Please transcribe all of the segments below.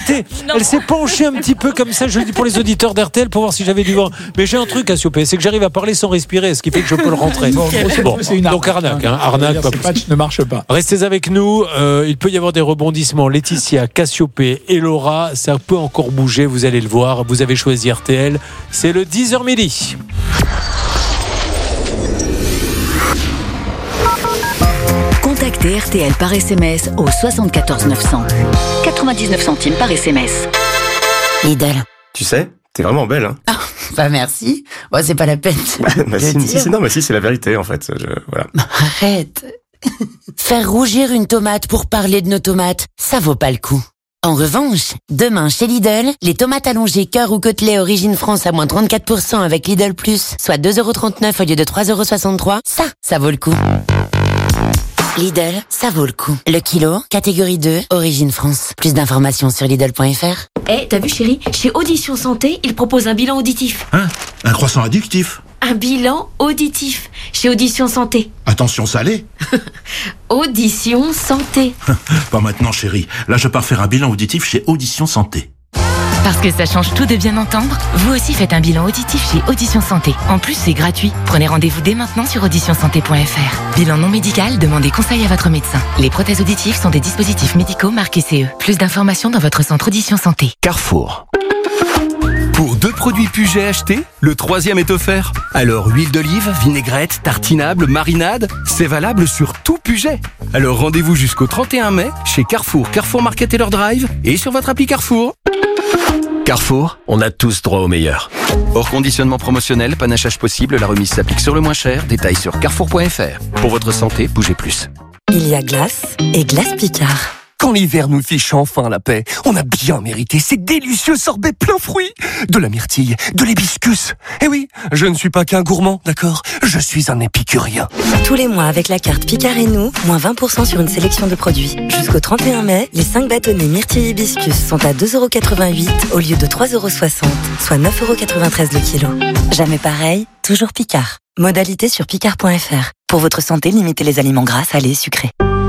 elle s'est penchée un petit peu comme ça, je le dis pour les auditeurs d'RTL, pour voir si j'avais du vent. Mais j'ai un truc, Cassiopée, c'est que j'arrive à parler sans respirer, ce qui fait que je peux le rentrer. Bon, c'est une donc arnaque, arnaque. Ce patch ne marche pas. Restez avec nous, il peut y avoir des rebondissements. Laetitia, Cassiopée et Laura, ça peut encore bouger, vous allez le voir. Vous avez choisi RTL, c'est le 10h midi. Contactez RTL par SMS au 74 900. 99 centimes par SMS. Lidl. Tu sais, t'es vraiment belle, hein. Ah, bah merci. Bon, c'est pas la peine. Si, c'est la vérité, en fait. Voilà. Arrête. Faire rougir une tomate pour parler de nos tomates, ça vaut pas le coup. En revanche, demain chez Lidl, les tomates allongées cœur ou côtelets origine France à moins 34% avec Lidl Plus, soit 2,39€ au lieu de 3,63€, ça vaut le coup. Lidl, ça vaut le coup. Le kilo, catégorie 2, origine France. Plus d'informations sur Lidl.fr. T'as vu chérie, chez Audition Santé, ils proposent un bilan auditif. Hein? Un croissant addictif? Un bilan auditif, chez Audition Santé. Attention salé. Audition Santé. Pas maintenant chérie, là je pars faire un bilan auditif chez Audition Santé. Parce que ça change tout de bien entendre, vous aussi faites un bilan auditif chez Audition Santé. En plus, c'est gratuit. Prenez rendez-vous dès maintenant sur auditionsanté.fr. Bilan non médical, demandez conseil à votre médecin. Les prothèses auditives sont des dispositifs médicaux marqués CE. Plus d'informations dans votre centre Audition Santé. Carrefour. Pour 2 produits Puget achetés, le 3e est offert. Alors huile d'olive, vinaigrette, tartinable, marinade, c'est valable sur tout Puget. Alors rendez-vous jusqu'au 31 mai chez Carrefour, Carrefour Market Taylor Drive et sur votre appli Carrefour. Carrefour, on a tous droit au meilleur. Hors conditionnement promotionnel, panachage possible, la remise s'applique sur le moins cher. Détails sur carrefour.fr. Pour votre santé, bougez plus. Il y a glace et glace Picard. Quand l'hiver nous fiche enfin la paix, on a bien mérité ces délicieux sorbets plein fruits. De la myrtille, de l'hibiscus. Eh oui, je ne suis pas qu'un gourmand, d'accord? Je suis un épicurien. Tous les mois avec la carte Picard et nous, moins 20% sur une sélection de produits. Jusqu'au 31 mai, les 5 bâtonnets myrtille hibiscus sont à 2,88€ au lieu de 3,60€, soit 9,93€ le kilo. Jamais pareil, toujours Picard. Modalité sur picard.fr. Pour votre santé, limitez les aliments gras, salés, sucrés.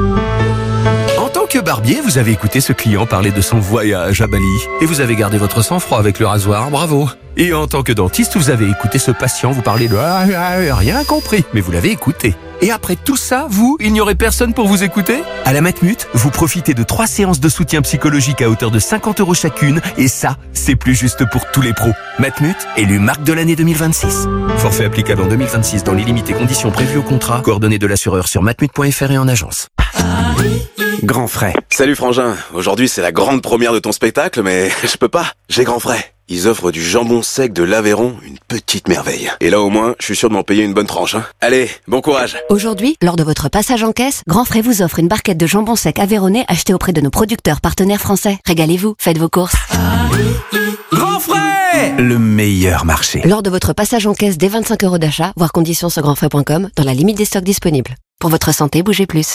En tant que barbier, vous avez écouté ce client parler de son voyage à Bali. Et vous avez gardé votre sang-froid avec le rasoir, bravo. Et en tant que dentiste, vous avez écouté ce patient vous parler de rien compris, mais vous l'avez écouté. Et après tout ça, il n'y aurait personne pour vous écouter? À la Matmut, vous profitez de 3 séances de soutien psychologique à hauteur de 50€ chacune, et ça, c'est plus juste pour tous les pros. Matmut, élu marque de l'année 2026. Forfait applicable en 2026 dans les limites et conditions prévues au contrat. Coordonnées de l'assureur sur matmut.fr et en agence. Grand frais. Salut Frangin, aujourd'hui c'est la grande première de ton spectacle, mais je peux pas, j'ai Grand frais. Ils offrent du jambon sec de l'Aveyron, une petite merveille. Et là au moins, je suis sûr de m'en payer une bonne tranche. Hein. Allez, bon courage. Aujourd'hui, lors de votre passage en caisse, Grand Frais vous offre une barquette de jambon sec aveyronnais achetée auprès de nos producteurs partenaires français. Régalez-vous, faites vos courses. Grand frais, le meilleur marché. Lors de votre passage en caisse dès 25€ d'achat, voir conditions sur grandfrais.com, dans la limite des stocks disponibles. Pour votre santé, bougez plus.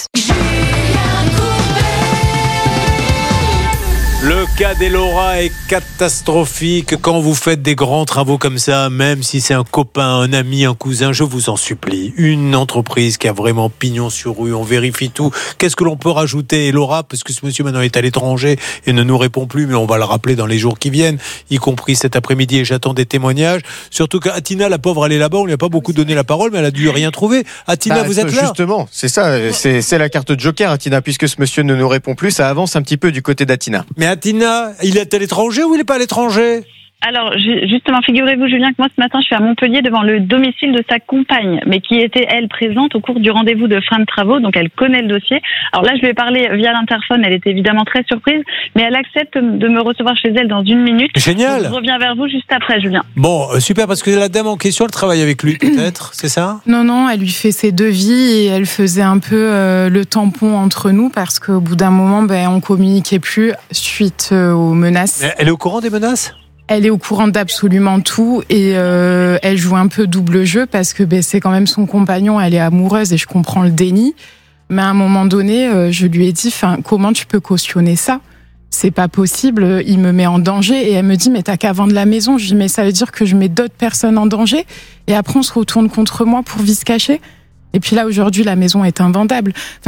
Le cas des Laura est catastrophique quand vous faites des grands travaux comme ça, même si c'est un copain, un ami, un cousin, je vous en supplie. Une entreprise qui a vraiment pignon sur rue, on vérifie tout. Qu'est-ce que l'on peut rajouter? Et Laura, parce que ce monsieur maintenant est à l'étranger et ne nous répond plus, mais on va le rappeler dans les jours qui viennent, y compris cet après-midi, et j'attends des témoignages. Surtout qu'Atina, la pauvre, elle est là-bas, on lui a pas beaucoup donné la parole, mais elle a dû rien trouver. Atina, vous êtes là? Justement, c'est ça, c'est la carte de Joker, Atina, puisque ce monsieur ne nous répond plus, ça avance un petit peu du côté d'Atina. Mais Atina, il est à l'étranger ou il n'est pas à l'étranger? Alors, justement, figurez-vous, Julien, que moi, ce matin, je suis à Montpellier devant le domicile de sa compagne, mais qui était, elle, présente au cours du rendez-vous de fin de travaux, donc elle connaît le dossier. Alors là, je lui ai parlé via l'interphone, elle était évidemment très surprise, mais elle accepte de me recevoir chez elle dans 1 minute. Génial! Donc, je reviens vers vous juste après, Julien. Bon, super, parce que la dame en question, elle travaille avec lui, peut-être, c'est ça? Non, elle lui fait ses devis et elle faisait un peu le tampon entre nous, parce qu'au bout d'un moment, on communiquait plus suite aux menaces. Mais elle est au courant des menaces? Elle est au courant d'absolument tout et elle joue un peu double jeu parce que c'est quand même son compagnon, elle est amoureuse et je comprends le déni. Mais à un moment donné, je lui ai dit, comment tu peux cautionner ça? C'est pas possible, il me met en danger. Et elle me dit, mais t'as qu'à vendre la maison. Je lui dis, mais ça veut dire que je mets d'autres personnes en danger et après on se retourne contre moi pour vice caché. Et puis là, aujourd'hui, la maison est invendable.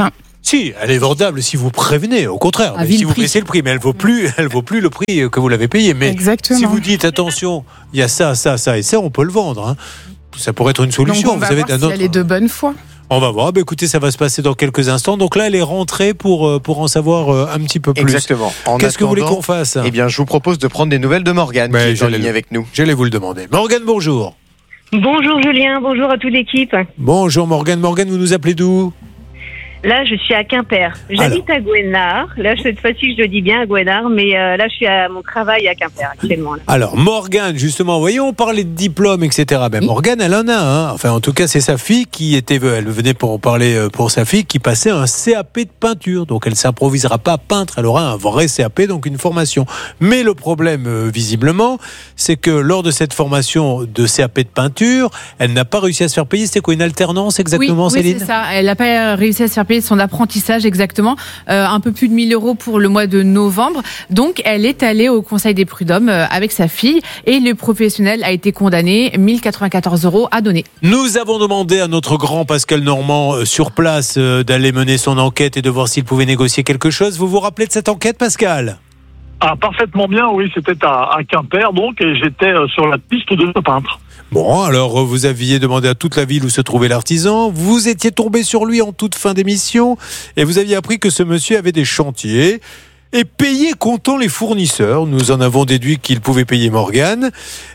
Si, elle est vendable si vous prévenez, au contraire. Mais si vous baissez le prix, mais elle vaut plus le prix que vous l'avez payé. Mais si vous dites attention, il y a ça et ça, on peut le vendre. Hein. Ça pourrait être une solution. Donc on va voir si elle est de bonne foi. On va voir. Écoutez, ça va se passer dans quelques instants. Donc là, elle est rentrée pour en savoir un petit peu plus. Exactement. Qu'est-ce que vous voulez qu'on fasse ? Eh bien, je vous propose de prendre des nouvelles de Morgane, qui est en ligne avec nous. J'allais vous le demander. Morgane, bonjour. Bonjour Julien, bonjour à toute l'équipe. Bonjour Morgane. Morgane, vous nous appelez d'où ? Là, je suis à Quimper. J'habite à Gouénard. Là, cette fois-ci, je le dis bien à Gouénard, mais là, je suis à mon travail à Quimper actuellement. Là. Alors, Morgane, justement, voyez, on parlait de diplôme, etc. Ben, Morgane, elle en a un. Enfin, en tout cas, c'est sa fille elle venait pour en parler pour sa fille, qui passait un CAP de peinture. Donc, elle ne s'improvisera pas peintre, elle aura un vrai CAP, donc une formation. Mais le problème, visiblement, c'est que lors de cette formation de CAP de peinture, elle n'a pas réussi à se faire payer. C'était quoi, une alternance exactement, Céline ? Oui, c'est ça. Elle n'a pas réussi à se faire payer son apprentissage exactement, un peu plus de 1 000 € pour le mois de novembre. Donc, elle est allée au Conseil des prud'hommes avec sa fille et le professionnel a été condamné, 1 094 € à donner. Nous avons demandé à notre grand Pascal Normand sur place d'aller mener son enquête et de voir s'il pouvait négocier quelque chose. Vous vous rappelez de cette enquête, Pascal ? Ah, parfaitement bien, oui, c'était à Quimper, donc, et j'étais sur la piste de ce peintre. Bon, alors vous aviez demandé à toute la ville où se trouvait l'artisan, vous étiez tombé sur lui en toute fin d'émission et vous aviez appris que ce monsieur avait des chantiers et payait comptant les fournisseurs. Nous en avons déduit qu'il pouvait payer Morgane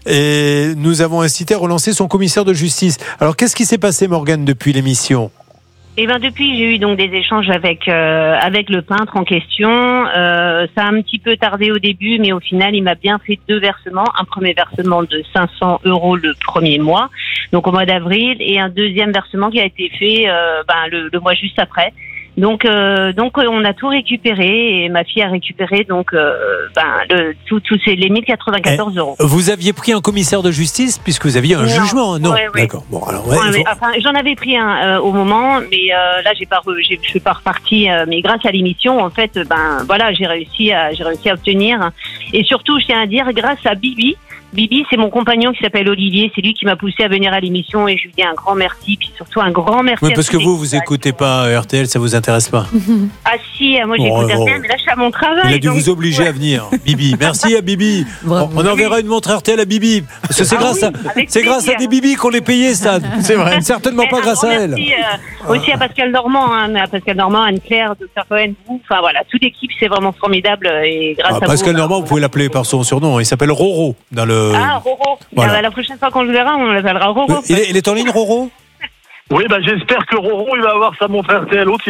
et nous avons incité à relancer son commissaire de justice. Alors qu'est-ce qui s'est passé, Morgane, depuis l'émission ? Et depuis, j'ai eu donc des échanges avec le peintre en question. Ça a un petit peu tardé au début, mais au final, il m'a bien fait 2 versements. Un premier versement de 500 € le premier mois, donc au mois d'avril, et un deuxième versement qui a été fait le mois juste après. Donc on a tout récupéré et ma fille a récupéré les 1 094 €. Vous aviez pris un commissaire de justice puisque vous aviez un jugement, non ? Ouais. D'accord. Bon, alors j'en avais pris un au moment, mais là je suis pas repartie. Mais grâce à l'émission, en fait, j'ai réussi à obtenir. Et surtout, je tiens à dire, grâce à Bibi. Bibi, c'est mon compagnon qui s'appelle Olivier. C'est lui qui m'a poussé à venir à l'émission et je lui dis un grand merci. Puis surtout un grand merci. Oui, parce que vous écoutez pas RTL, ça vous intéresse pas. Ah si, moi j'écoute RTL, mais là je suis à mon travail. Il a dû vous obliger à venir, Bibi. Merci à Bibi. On enverra une montre RTL à Bibi. Parce que c'est grâce à des Bibi qu'on les payait, Stan. C'est vrai. Certainement pas grâce à elle. Merci aussi à Pascal Normand, Anne-Claire, Dr Cohen, vous. Enfin voilà, toute l'équipe, c'est vraiment formidable et grâce à vous. Pascal Normand, vous pouvez l'appeler par son surnom. Il s'appelle Roro dans le. Ah, Roro. Voilà. La prochaine fois qu'on le verra, on l'appellera Roro. Il est en ligne, Roro ? Oui, j'espère que Roro, il va avoir sa montre RTL aussi.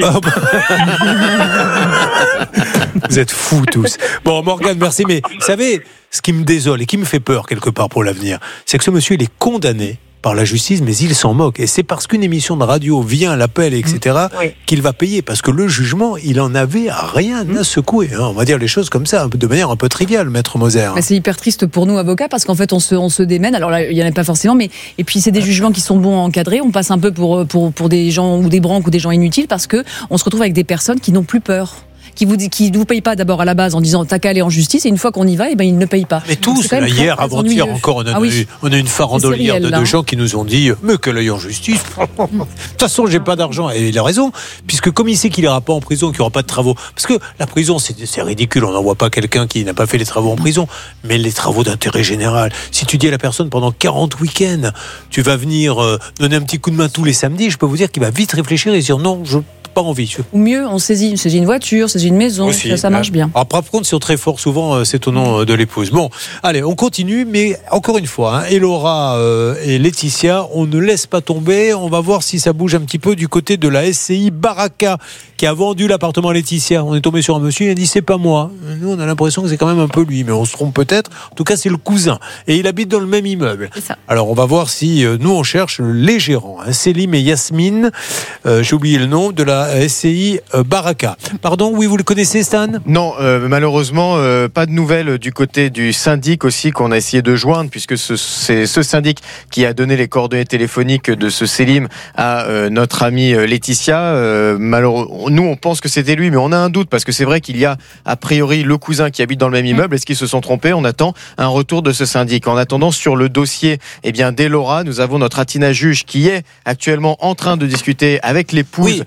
Vous êtes fous tous. Bon, Morgane, merci. Mais vous savez, ce qui me désole et qui me fait peur quelque part pour l'avenir, c'est que ce monsieur, il est condamné par la justice, mais il s'en moque. Et c'est parce qu'une émission de radio vient, l'appelle, etc., qu'il va payer. Parce que le jugement, il en avait rien à secouer. On va dire les choses comme ça, de manière un peu triviale, Maître Moser. C'est hyper triste pour nous, avocats, parce qu'en fait, on se démène. Alors là, il n'y en a pas forcément, mais et puis c'est des jugements qui sont bons à encadrer. On passe un peu pour des gens ou des branques ou des gens inutiles, parce que on se retrouve avec des personnes qui n'ont plus peur. Qui ne vous payent pas d'abord à la base en disant t'as qu'à aller en justice, et une fois qu'on y va, ils ne payent pas. Mais tous, hier, avant-hier encore, on a une farandolière de gens qui nous ont dit mais que l'œil en justice. De toute façon, j'ai pas d'argent. Et il a raison, puisque comme il sait qu'il n'ira pas en prison, qu'il n'y aura pas de travaux, parce que la prison, c'est ridicule. On n'envoie pas quelqu'un qui n'a pas fait les travaux en prison, mais les travaux d'intérêt général. Si tu dis à la personne pendant 40 week-ends, tu vas venir donner un petit coup de main tous les samedis, je peux vous dire qu'il va vite réfléchir et dire non, je pas envie. Ou mieux, on saisit une voiture, saisit une maison, aussi, ça marche bien. Alors, par contre, si on est très fort, souvent, c'est au nom de l'épouse. Bon, allez, on continue, mais encore une fois, Elora et Laetitia, on ne laisse pas tomber. On va voir si ça bouge un petit peu du côté de la SCI Baraka, qui a vendu l'appartement à Laetitia. On est tombé sur un monsieur, il a dit c'est pas moi. Nous, on a l'impression que c'est quand même un peu lui, mais on se trompe peut-être. En tout cas, c'est le cousin. Et il habite dans le même immeuble. Alors, on va voir si nous, on cherche les gérants. Célim et Yasmine, j'ai oublié le nom, de la SCI Baraka. Pardon, oui, vous le connaissez, Stan ? Non, malheureusement, pas de nouvelles du côté du syndic aussi qu'on a essayé de joindre, puisque c'est ce syndic qui a donné les coordonnées téléphoniques de ce Célim à notre amie Laetitia. Nous, on pense que c'était lui, mais on a un doute, parce que c'est vrai qu'il y a a priori le cousin qui habite dans le même immeuble. Est-ce qu'ils se sont trompés ? On attend un retour de ce syndic. En attendant, sur le dossier d'Elora, nous avons notre Atina juge qui est actuellement en train de discuter avec l'épouse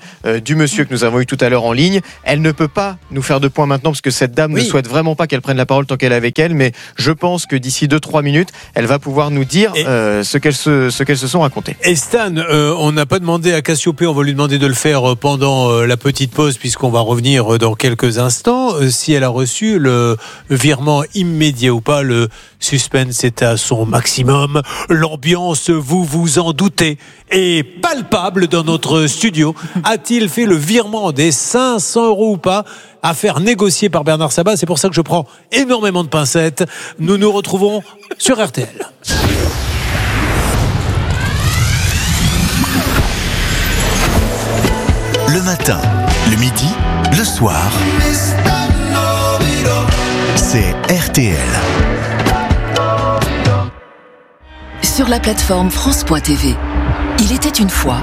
du monsieur que nous avons eu tout à l'heure en ligne. Elle ne peut pas nous faire de points maintenant parce que cette dame ne souhaite vraiment pas qu'elle prenne la parole tant qu'elle est avec elle, mais je pense que d'ici 2-3 minutes, elle va pouvoir nous dire ce qu'elles se sont racontées. Et Stan, on n'a pas demandé à Cassiopée, on va lui demander de le faire pendant la petite pause puisqu'on va revenir dans quelques instants, si elle a reçu le virement immédiat ou pas. Le suspense est à son maximum. L'ambiance, vous vous en doutez, est palpable dans notre studio. A-t-il fait le virement des 500 € ou pas? À faire négocier par Bernard Sabat. C'est pour ça que je prends énormément de pincettes. Nous nous retrouvons sur RTL. Le matin, le midi, le soir, c'est RTL. Sur la plateforme France.tv, il était une fois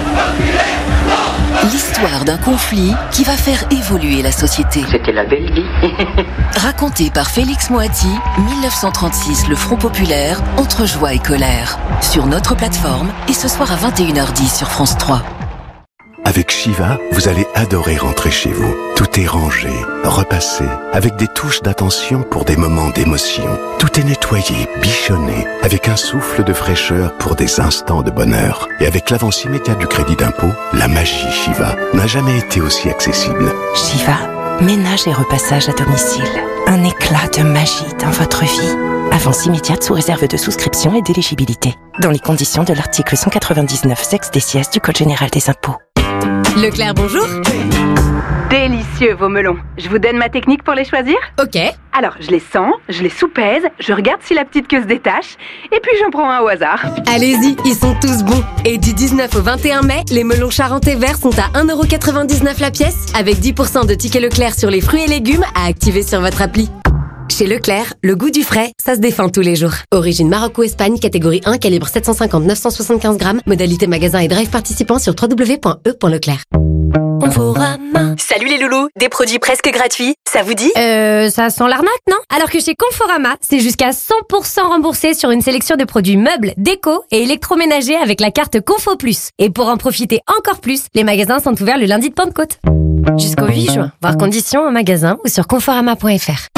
l'histoire d'un conflit qui va faire évoluer la société. C'était la belle vie. Raconté par Félix Moati, 1936, le Front Populaire, entre joie et colère. Sur notre plateforme et ce soir à 21h10 sur France 3. Avec Shiva, vous allez adorer rentrer chez vous. Tout est rangé, repassé, avec des touches d'attention pour des moments d'émotion. Tout est nettoyé, bichonné, avec un souffle de fraîcheur pour des instants de bonheur. Et avec l'avance immédiate du crédit d'impôt, la magie Shiva n'a jamais été aussi accessible. Shiva, ménage et repassage à domicile. Un éclat de magie dans votre vie. Avance immédiate sous réserve de souscription et d'éligibilité. Dans les conditions de l'article 199 sex des sièges du Code général des impôts. Leclerc, bonjour. Délicieux vos melons. Je vous donne ma technique pour les choisir ? Ok. Alors, je les sens, je les soupèse, je regarde si la petite queue se détache, et puis j'en prends un au hasard. Allez-y, ils sont tous bons. Et du 19 au 21 mai, les melons charentais verts sont à 1,99€ la pièce, avec 10% de tickets Leclerc sur les fruits et légumes à activer sur votre appli. Chez Leclerc, le goût du frais, ça se défend tous les jours. Origine Maroc ou Espagne, catégorie 1, calibre 750-975 grammes. Modalité magasin et drive participant sur www.e.leclerc. Conforama. Salut les loulous, des produits presque gratuits, ça vous dit ? Ça sent l'arnaque, non ? Alors que chez Conforama, c'est jusqu'à 100% remboursé sur une sélection de produits meubles, déco et électroménagers avec la carte Confo Plus. Et pour en profiter encore plus, les magasins sont ouverts le lundi de Pentecôte. Jusqu'au 8 juin. Voir conditions en magasin ou sur conforama.fr.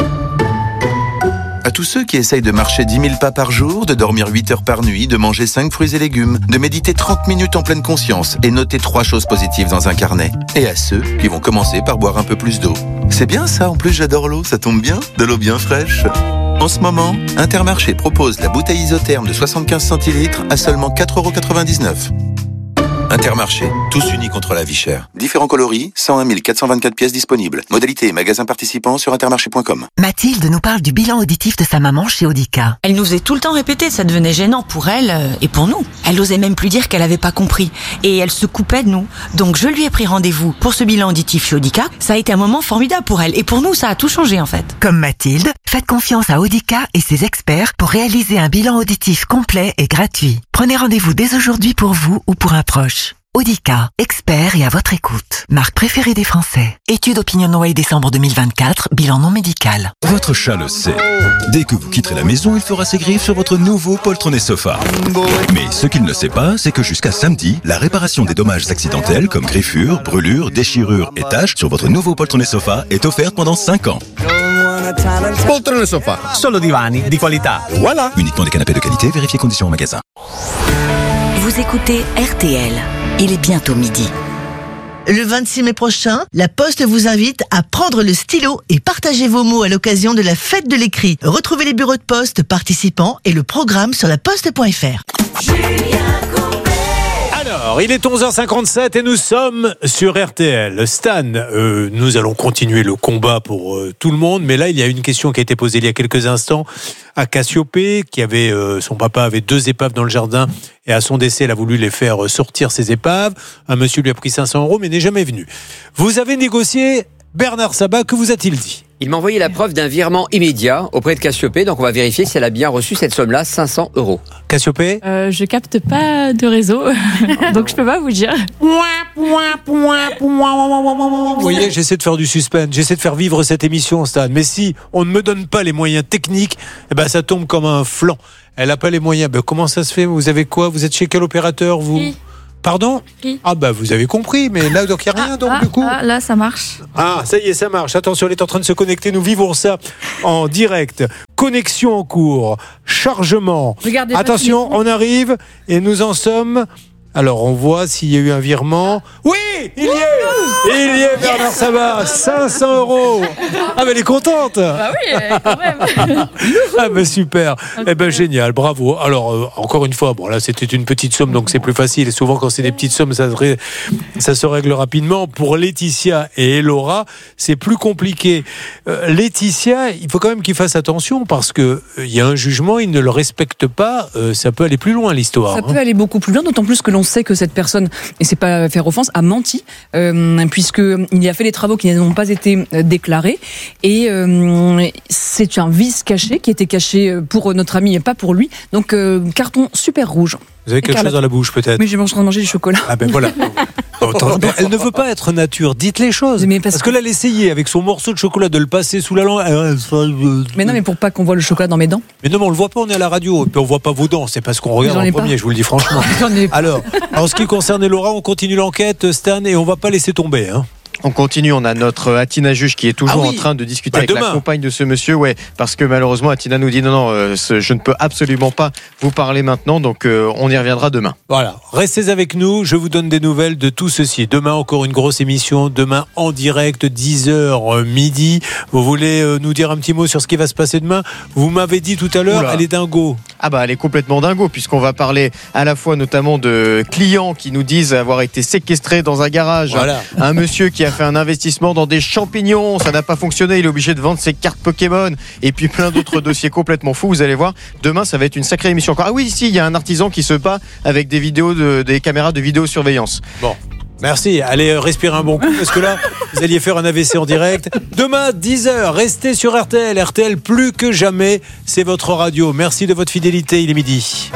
À tous ceux qui essayent de marcher 10 000 pas par jour, de dormir 8 heures par nuit, de manger 5 fruits et légumes, de méditer 30 minutes en pleine conscience et noter 3 choses positives dans un carnet. Et à ceux qui vont commencer par boire un peu plus d'eau. C'est bien ça, en plus j'adore l'eau, ça tombe bien, de l'eau bien fraîche. En ce moment, Intermarché propose la bouteille isotherme de 75 centilitres à seulement 4,99 €. Intermarché, tous unis contre la vie chère. Différents coloris, 101 424 pièces disponibles. Modalité et magasins participants sur intermarché.com. Mathilde nous parle du bilan auditif de sa maman chez Audica. Elle nous faisait tout le temps répéter, ça devenait gênant pour elle et pour nous. Elle osait même plus dire qu'elle avait pas compris. Et elle se coupait de nous. Donc je lui ai pris rendez-vous pour ce bilan auditif chez Audica. Ça a été un moment formidable pour elle. Et pour nous, ça a tout changé en fait. Comme Mathilde, faites confiance à Audica et ses experts pour réaliser un bilan auditif complet et gratuit. Prenez rendez-vous dès aujourd'hui pour vous ou pour un proche. Audica, expert et à votre écoute. Marque préférée des Français. Étude OpinionWay décembre 2024, bilan non médical. Votre chat le sait. Dès que vous quitterez la maison, il fera ses griffes sur votre nouveau poltronné sofa. Mais ce qu'il ne sait pas, c'est que jusqu'à samedi, la réparation des dommages accidentels comme griffures, brûlures, déchirures et taches sur votre nouveau poltronné sofa est offerte pendant 5 ans. Poltrone sofa, solo divani di qualità. Voilà. Uniquement des canapés de qualité, vérifiez conditions au magasin. Vous écoutez RTL. Il est bientôt midi. Le 26 mai prochain, La Poste vous invite à prendre le stylo et partager vos mots à l'occasion de la fête de l'écrit. Retrouvez les bureaux de poste participants et le programme sur laposte.fr. Alors, il est 11h57 et nous sommes sur RTL. Stan, nous allons continuer le combat pour tout le monde, mais là, il y a une question qui a été posée il y a quelques instants à Cassiopée, qui avait, son papa avait 2 épaves dans le jardin et à son décès, elle a voulu les faire sortir ces épaves. Un monsieur lui a pris 500 € mais n'est jamais venu. Vous avez négocié, Bernard Sabat, que vous a-t-il dit ? Il m'a envoyé la preuve d'un virement immédiat auprès de Cassiopée, donc on va vérifier si elle a bien reçu cette somme-là, 500 €. Cassiopée ? Je capte pas de réseau, donc je peux pas vous dire. Vous voyez, j'essaie de faire du suspense, j'essaie de faire vivre cette émission, Stan. Mais si on ne me donne pas les moyens techniques, eh ben ça tombe comme un flanc. Elle n'a pas les moyens. Ben, comment ça se fait ? Vous avez quoi ? Vous êtes chez quel opérateur, vous ? Pardon ? Ah bah vous avez compris, mais là donc il n'y a rien du coup. Là ça marche. Ah ça y est, ça marche. Attention, elle est en train de se connecter. Nous vivons ça en direct. Connexion en cours, chargement. Regardez, attention, on arrive et nous en sommes. Alors on voit s'il y a eu un virement. Oui, il y est, Bernard Sabat, 500 €. Ah mais elle est contente. Bah oui, quand même. Ah ben super, eh ben génial, bravo. Alors encore une fois, bon là c'était une petite somme donc c'est plus facile. Et souvent quand c'est des petites sommes ça se règle rapidement. Pour Laetitia et Laura c'est plus compliqué. Laetitia, il faut quand même qu'il fasse attention parce que il y a un jugement, il ne le respecte pas. Ça peut aller plus loin l'histoire. Ça peut aller beaucoup plus loin, d'autant plus que l'on sait que cette personne, et c'est pas faire offense, a menti puisqu'il a fait des travaux qui n'ont pas été déclarés et c'est un vice caché qui était caché pour notre ami et pas pour lui. Donc carton super rouge. Vous avez quelque chose dans la bouche peut-être? Oui, j'ai en train de manger du chocolat. Ah ben voilà. Elle ne veut pas être nature. Dites les choses. Parce que là, elle essayait avec son morceau de chocolat de le passer sous la langue. Mais non, mais pour pas qu'on voit le chocolat dans mes dents. Mais non, mais on le voit pas. On est à la radio et puis on voit pas vos dents. C'est parce qu'on regarde en premier. Je vous le dis franchement. Alors, en ce qui concerne Laura, on continue l'enquête, Stan, et on va pas laisser tomber. Hein. On continue, on a notre Atina juge qui est toujours en train de discuter avec la compagne de ce monsieur, parce que malheureusement Atina nous dit non, je ne peux absolument pas vous parler maintenant, donc on y reviendra demain. Voilà, restez avec nous, je vous donne des nouvelles de tout ceci. Demain encore une grosse émission, demain en direct 10h midi. Vous voulez nous dire un petit mot sur ce qui va se passer demain? Vous m'avez dit tout à l'heure, elle est dingo. Ah bah elle est complètement dingo, puisqu'on va parler à la fois notamment de clients qui nous disent avoir été séquestrés dans un garage. Voilà. Un monsieur qui a fait un investissement dans des champignons, ça n'a pas fonctionné, il est obligé de vendre ses cartes Pokémon et puis plein d'autres dossiers complètement fous. Vous allez voir, demain ça va être une sacrée émission encore. Ah oui, ici il y a un artisan qui se bat avec des vidéos des caméras de vidéosurveillance. Bon. Merci, allez respirer un bon coup parce que là vous alliez faire un AVC en direct. Demain 10h, restez sur RTL. RTL plus que jamais, c'est votre radio. Merci de votre fidélité, il est midi.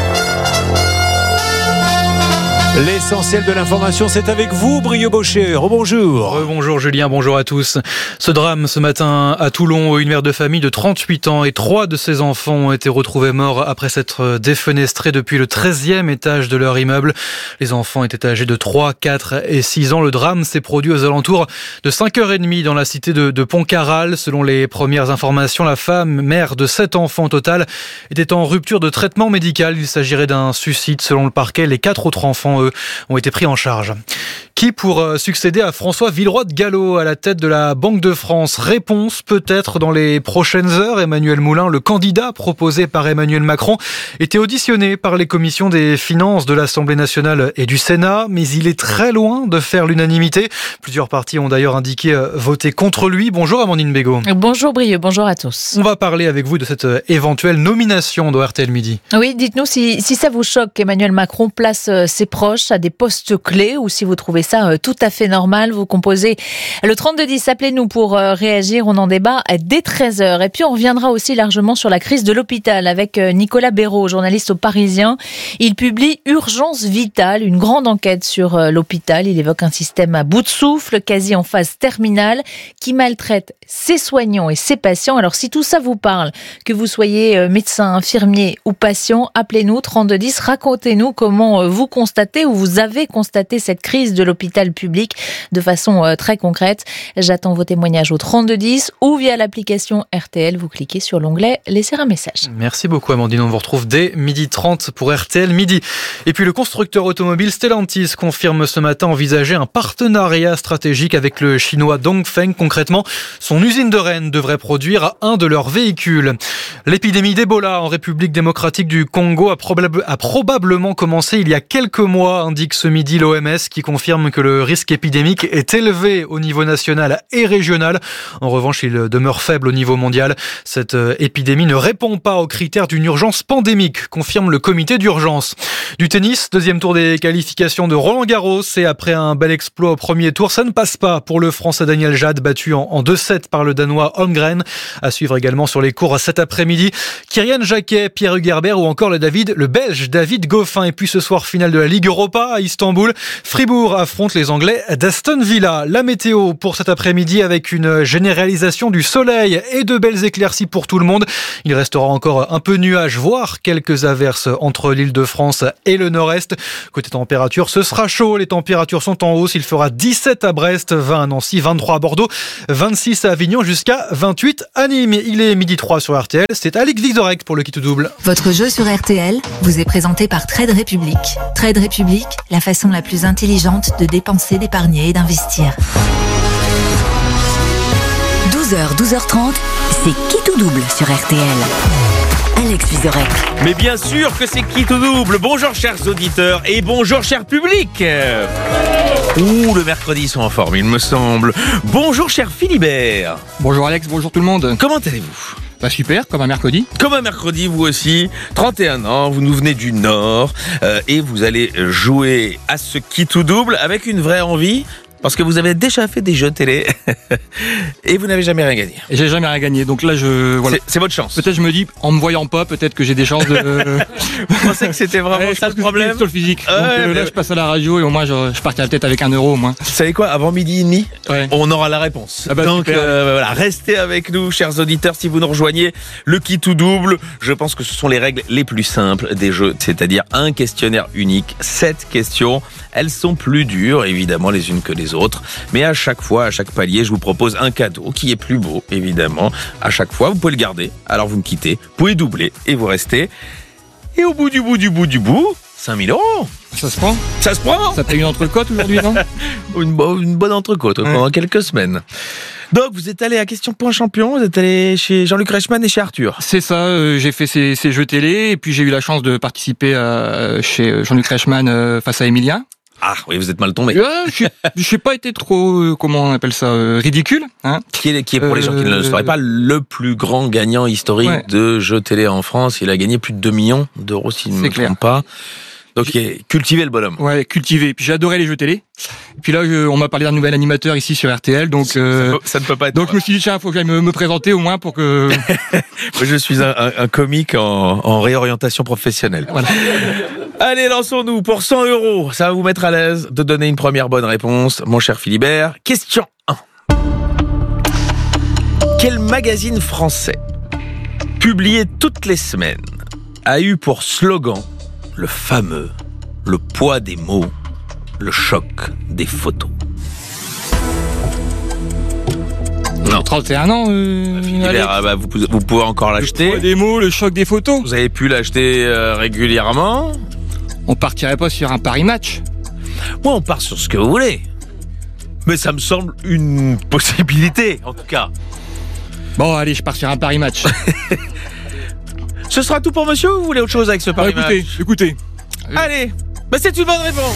L'essentiel de l'information, c'est avec vous, Brio Bochet. Rebonjour. Bonjour Julien, bonjour à tous. Ce drame ce matin à Toulon, une mère de famille de 38 ans et 3 de ses enfants ont été retrouvés morts après s'être défenestrés depuis le 13e étage de leur immeuble. Les enfants étaient âgés de 3, 4 et 6 ans. Le drame s'est produit aux alentours de 5h30 dans la cité de Pontcarral. Selon les premières informations, la femme, mère de 7 enfants au total, était en rupture de traitement médical. Il s'agirait d'un suicide selon le parquet. Les 4 autres enfants, eux, ont été pris en charge. Qui pour succéder à François Villeroy de Galhau à la tête de la Banque de France? Réponse peut-être dans les prochaines heures. Emmanuel Moulin, le candidat proposé par Emmanuel Macron, était auditionné par les commissions des finances de l'Assemblée nationale et du Sénat, mais il est très loin de faire l'unanimité. Plusieurs partis ont d'ailleurs indiqué voter contre lui. Bonjour Amandine Bégaud. Bonjour Brieux, bonjour à tous. On va parler avec vous de cette éventuelle nomination de RTL Midi. Oui, dites-nous si ça vous choque qu'Emmanuel Macron place ses proches à des postes clés ou si vous trouvez ça tout à fait normal. Vous composez le 3210, appelez-nous pour réagir, on en débat dès 13h. Et puis on reviendra aussi largement sur la crise de l'hôpital avec Nicolas Béraud, journaliste au Parisien. Il publie Urgence vitale, une grande enquête sur l'hôpital. Il évoque un système à bout de souffle, quasi en phase terminale, qui maltraite ses soignants et ses patients. Alors si tout ça vous parle, que vous soyez médecin, infirmier ou patient, appelez-nous 3210, racontez-nous comment vous constatez ou vous avez constaté cette crise de l'hôpital public de façon très concrète. J'attends vos témoignages au 3210 ou via l'application RTL. Vous cliquez sur l'onglet « Laisser un message ». Merci beaucoup Amandine, on vous retrouve dès 12h30 pour RTL Midi. Et puis le constructeur automobile Stellantis confirme ce matin envisager un partenariat stratégique avec le chinois Dongfeng. Concrètement, son usine de Rennes devrait produire un de leurs véhicules. L'épidémie d'Ebola en République démocratique du Congo a probablement commencé il y a quelques mois, indique ce midi l'OMS, qui confirme que le risque épidémique est élevé au niveau national et régional. En revanche, il demeure faible au niveau mondial. Cette épidémie ne répond pas aux critères d'une urgence pandémique, confirme le comité d'urgence. Du tennis, deuxième tour des qualifications de Roland-Garros, et après un bel exploit au premier tour, ça ne passe pas pour le Français Daniel Jade, battu en 2-7 par le Danois Holmgren. À suivre également sur les cours cet après-midi, Kyrian Jacquet, Pierre Hugerbert ou encore le Belge David Goffin. Et puis ce soir, finale de la Ligue Europa l'Europa à Istanbul. Fribourg affronte les Anglais d'Aston Villa. La météo pour cet après-midi avec une généralisation du soleil et de belles éclaircies pour tout le monde. Il restera encore un peu nuage, voire quelques averses entre l'Île-de-France et le nord-est. Côté température, ce sera chaud. Les températures sont en hausse. Il fera 17 à Brest, 20 à Nancy, 23 à Bordeaux, 26 à Avignon jusqu'à 28 à Nîmes. Il est 12h03 sur RTL. C'est Alix Vizorek pour le Kit Double. Votre jeu sur RTL vous est présenté par Trade Republic. Trade Republic, la façon la plus intelligente de dépenser, d'épargner et d'investir. 12h, 12h30, c'est Kit ou Double sur RTL. Alex Vizorek. Mais bien sûr que c'est Kit ou Double. Bonjour chers auditeurs et bonjour cher public. Ouh, le mercredi ils sont en forme, il me semble. Bonjour cher Philibert. Bonjour Alex, bonjour tout le monde. Comment allez-vous ? Bah super, comme un mercredi. Comme un mercredi, vous aussi. 31 ans, vous nous venez du Nord et vous allez jouer à ce Kit ou Double avec une vraie envie. Parce que vous avez déjà fait des jeux télé et vous n'avez jamais rien gagné. Et j'ai jamais rien gagné, donc là voilà. C'est votre chance. Peut-être je me dis, en me voyant pas, peut-être que j'ai des chances de. Vous pensez que c'était vraiment ça le problème? Sur le physique. Donc là je passe à la radio et au moins je partirai peut-être avec 1 euro au moins. Vous savez quoi? Avant midi et demi, on aura la réponse. Ah bah, donc voilà, restez avec nous, chers auditeurs, si vous nous rejoignez. Le Kit ou Double, je pense que ce sont les règles les plus simples des jeux, c'est-à-dire un questionnaire unique, 7 questions. Elles sont plus dures, évidemment, les unes que les autres. Mais à chaque fois, à chaque palier, je vous propose un cadeau qui est plus beau, évidemment. À chaque fois, vous pouvez le garder. Alors vous me quittez, vous pouvez doubler et vous restez. Et au bout du bout, 5 000 euros. Ça se prend? Ça se prend. Ça paye une entrecôte aujourd'hui, non? Une bonne entrecôte pendant quelques semaines. Donc, vous êtes allé à Question Point Champion, vous êtes allé chez Jean-Luc Reichmann et chez Arthur. C'est ça, j'ai fait ces jeux télé et puis j'ai eu la chance de participer chez Jean-Luc Reichmann face à Emilien. Ah oui, vous êtes mal tombé. Je n'ai pas été trop, comment on appelle ça, ridicule. Hein. Qui est pour les gens qui ne le sauraient pas, le plus grand gagnant historique de jeux télé en France. Il a gagné plus de 2 millions d'euros, si je ne me trompe pas. Donc, cultivé le bonhomme. Ouais, cultivé. Puis j'ai adoré les jeux télé. Et puis là, on m'a parlé d'un nouvel animateur ici sur RTL, donc ça ne peut pas être. Donc je me suis dit tiens, faut que j'aille me présenter au moins pour que. Moi, je suis un comique en réorientation professionnelle. Voilà. Allez, lançons-nous pour 100 euros. Ça va vous mettre à l'aise de donner une première bonne réponse, mon cher Philibert. Question 1. Quel magazine français, publié toutes les semaines, a eu pour slogan le fameux, le poids des mots, le choc des photos? Non. 31 ans, Philibert, vous pouvez encore l'acheter. Le poids des mots, le choc des photos. Vous avez pu l'acheter régulièrement. On partirait pas sur un Paris Match? Moi, on part sur ce que vous voulez. Mais ça me semble une possibilité, en tout cas. Bon, allez, je pars sur un Paris Match. Ce sera tout pour monsieur ou vous voulez autre chose avec ce Paris Match? Écoutez. Allez, c'est une bonne réponse.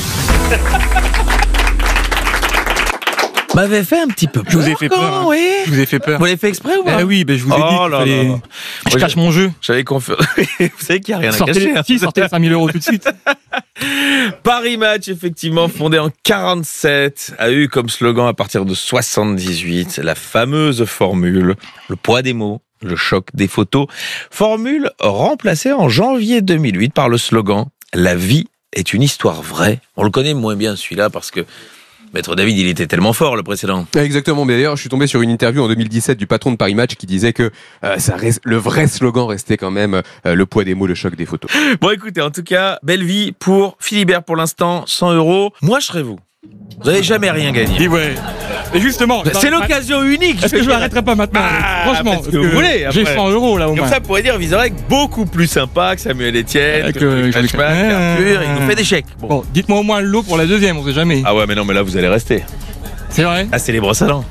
M'avait fait un petit peu peur. Je vous ai fait peur. Oui. Je vous ai fait peur. Vous l'avez fait exprès ou pas? Oui, je vous ai dit que je cache mon jeu. J'avais confiance. Vous savez qu'il n'y a rien à cacher. Sortez les 5 000 euros tout de suite. Paris Match, effectivement, fondé en 47, a eu comme slogan à partir de 78 la fameuse formule, le poids des mots, le choc des photos. Formule remplacée en janvier 2008 par le slogan « La vie est une histoire vraie ». On le connaît moins bien celui-là parce que Maître David, il était tellement fort, le précédent. Exactement, mais d'ailleurs, je suis tombé sur une interview en 2017 du patron de Paris Match qui disait que le vrai slogan restait quand même le poids des mots, le choc des photos. Bon, écoutez, en tout cas, belle vie pour Philibert pour l'instant, 100 euros. Moi, je serais vous. Vous n'avez jamais rien gagné. Et ouais. Et justement, c'est l'occasion unique. Est-ce que je m'arrêterai pas maintenant? Franchement, parce que vous voulez. J'ai 100 euros là au moins. Comme ça, vous pourrez dire Vizorek beaucoup plus sympa que Samuel Etienne, que Reichmann, Arthur. Il nous fait des chèques. Bon, dites-moi au moins le lot pour la deuxième, on sait jamais. Ah ouais, mais non, mais là vous allez rester. C'est vrai? Ah, c'est les brosses à dents.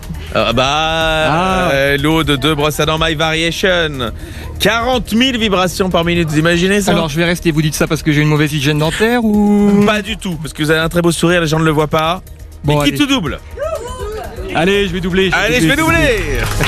L'eau de 2 brosses à dents My Variation. 40 000 vibrations par minute, vous imaginez ça? Alors je vais rester, vous dites ça parce que j'ai une mauvaise hygiène dentaire ou? Pas du tout, parce que vous avez un très beau sourire, les gens ne le voient pas. Bon, mais qui tout double? Allez, je vais doubler. Je vais doubler.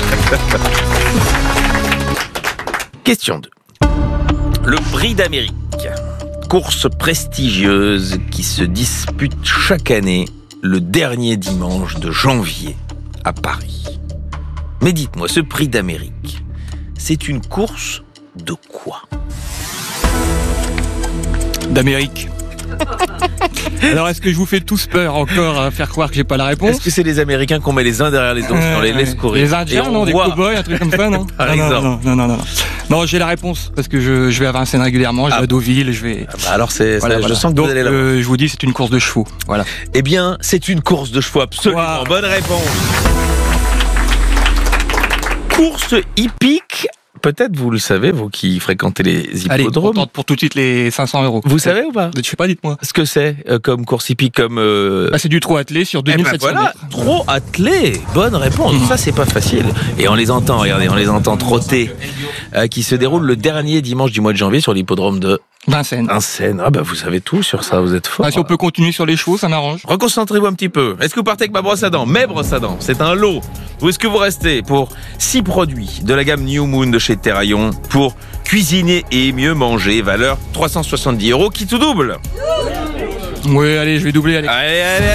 Question 2. Le Prix d'Amérique, course prestigieuse qui se dispute chaque année le dernier dimanche de janvier à Paris. Mais dites-moi, ce Prix d'Amérique, c'est une course de quoi? D'Amérique. Alors, est-ce que je vous fais tous peur encore à faire croire que j'ai pas la réponse? Est-ce que c'est les Américains qu'on met les uns derrière les autres dans les laisse courir? Les Indiens, non? Des cow-boys, un truc comme ça, non? Par exemple. Non. Non, j'ai la réponse parce que je vais à Vincennes régulièrement, je vais à Deauville, je vais. Alors je sens que vous allez là. Je vous dis, c'est une course de chevaux. Voilà. Eh bien, c'est une course de chevaux, absolument. Wow. Bonne réponse. Course hippique. Peut-être vous le savez, vous qui fréquentez les hippodromes. Allez, on tente pour tout de suite les 500 €. Vous savez ou pas? Je sais pas, dites-moi. Ce que c'est comme course hippique, comme... c'est du trot attelé sur 2700 voilà, mètres. Trot attelé. Bonne réponse. Ça, c'est pas facile. Et on les entend, regardez, on les entend trotter. Qui se déroule le dernier dimanche du mois de janvier sur l'hippodrome de... Vincennes. Ah bah vous savez tout sur ça, vous êtes fort. Si on peut continuer sur les chevaux, ça m'arrange. Reconcentrez-vous un petit peu. Est-ce que vous partez avec ma brosse à dents? Mes brosses à dents, c'est un lot. Ou est-ce que vous restez pour 6 produits de la gamme New Moon de chez Terraillon pour cuisiner et mieux manger, valeur 370 €, qui tout double? Oui, allez, je vais doubler, allez. Allez.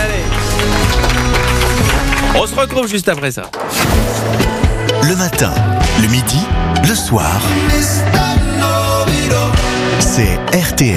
On se retrouve juste après ça. Le matin, le midi, le soir. C'est RTL.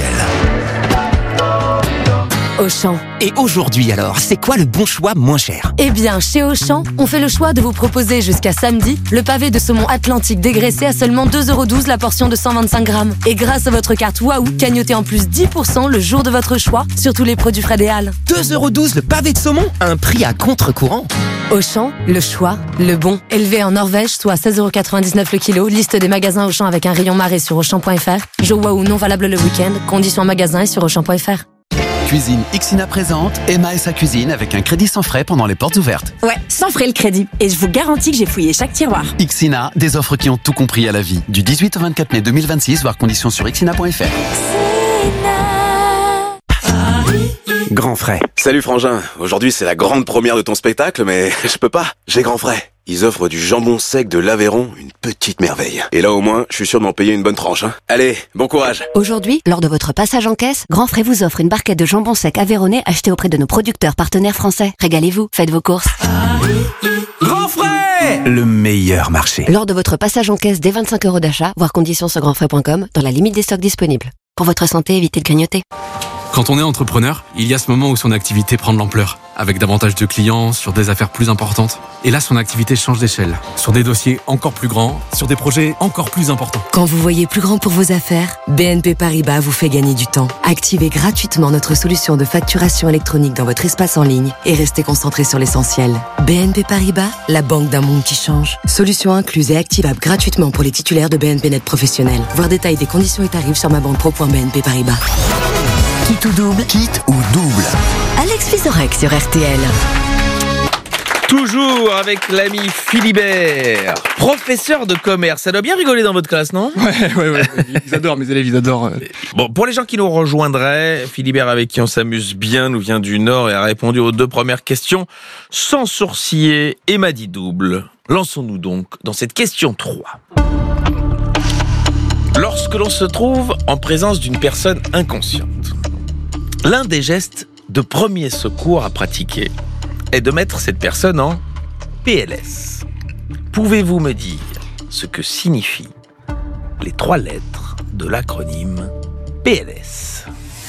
Auchan. Et aujourd'hui alors, c'est quoi le bon choix moins cher? Eh bien, chez Auchan, on fait le choix de vous proposer jusqu'à samedi le pavé de saumon atlantique dégraissé à seulement 2,12 € la portion de 125 grammes. Et grâce à votre carte Waouh, cagnotez en plus 10% le jour de votre choix sur tous les produits Fred et Hall. 2,12 € le pavé de saumon? Un prix à contre-courant. Auchan, le choix, le bon. Élevé en Norvège, soit 16,99 € le kilo. Liste des magasins Auchan avec un rayon marée sur Auchan.fr. Joe Waouh non valable le week-end. Conditions en magasin et sur Auchan.fr. Cuisine Ixina présente Emma et sa cuisine avec un crédit sans frais pendant les portes ouvertes. Ouais, sans frais le crédit. Et je vous garantis que j'ai fouillé chaque tiroir. Ixina, des offres qui ont tout compris à la vie. Du 18 au 24 mai 2026, voir conditions sur ixina.fr. Grand frais. Salut Frangin, aujourd'hui c'est la grande première de ton spectacle, mais je peux pas, j'ai Grand frais. Ils offrent du jambon sec de l'Aveyron, une petite merveille. Et là au moins, je suis sûr de m'en payer une bonne tranche. Allez, bon courage. Aujourd'hui, lors de votre passage en caisse, Grand Frais vous offre une barquette de jambon sec aveyronnais achetée auprès de nos producteurs partenaires français. Régalez-vous, faites vos courses. Grand frais, le meilleur marché. Lors de votre passage en caisse dès 25 € d'achat, voir conditions sur grandfrais.com, dans la limite des stocks disponibles. Pour votre santé, évitez de grignoter. Quand on est entrepreneur, il y a ce moment où son activité prend de l'ampleur, avec davantage de clients, sur des affaires plus importantes. Et là, son activité change d'échelle, sur des dossiers encore plus grands, sur des projets encore plus importants. Quand vous voyez plus grand pour vos affaires, BNP Paribas vous fait gagner du temps. Activez gratuitement notre solution de facturation électronique dans votre espace en ligne et restez concentré sur l'essentiel. BNP Paribas, la banque d'un monde qui change. Solution incluse et activable gratuitement pour les titulaires de BNP Net professionnels. Voir détails des conditions et tarifs sur mabanquepro.bnp Paribas. Quitte ou double? Quitte ou double? Alex Vizorek sur RTL. Toujours avec l'ami Philibert, professeur de commerce. Ça doit bien rigoler dans votre classe, non? Ouais. Ils adorent, mes élèves, ils adorent. Bon, pour les gens qui nous rejoindraient, Philibert, avec qui on s'amuse bien, nous vient du Nord et a répondu aux 2 premières questions sans sourciller et m'a dit double. Lançons-nous donc dans cette question 3. Lorsque l'on se trouve en présence d'une personne inconsciente, l'un des gestes de premier secours à pratiquer est de mettre cette personne en PLS. Pouvez-vous me dire ce que signifient les 3 lettres de l'acronyme PLS?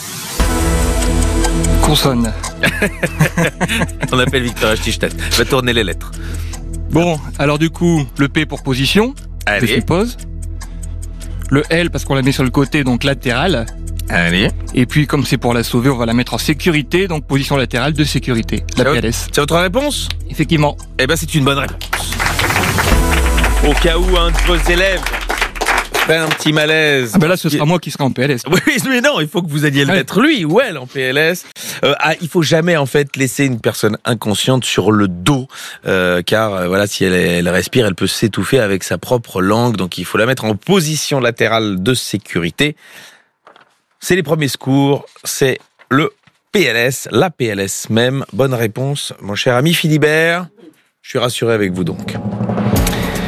Consonne. On appelle Victor Stichtet. Va tourner les lettres. Bon, alors du coup, le P pour position, allez. Je suppose. Le L parce qu'on la met sur le côté, donc latéral. Allez. Et puis, comme c'est pour la sauver, on va la mettre en sécurité, donc position latérale de sécurité. La PLS. C'est votre réponse? Effectivement. Eh ben, c'est une bonne réponse. Au cas où un de vos élèves fait un petit malaise. Ah ben là, ce sera moi qui serai en PLS. Oui, mais non, il faut que vous alliez le mettre lui ou elle en PLS. Il faut jamais en fait laisser une personne inconsciente sur le dos, car voilà, si elle respire, elle peut s'étouffer avec sa propre langue. Donc il faut la mettre en position latérale de sécurité. C'est les premiers secours, c'est le PLS, la PLS même. Bonne réponse, mon cher ami Philibert. Je suis rassuré avec vous donc.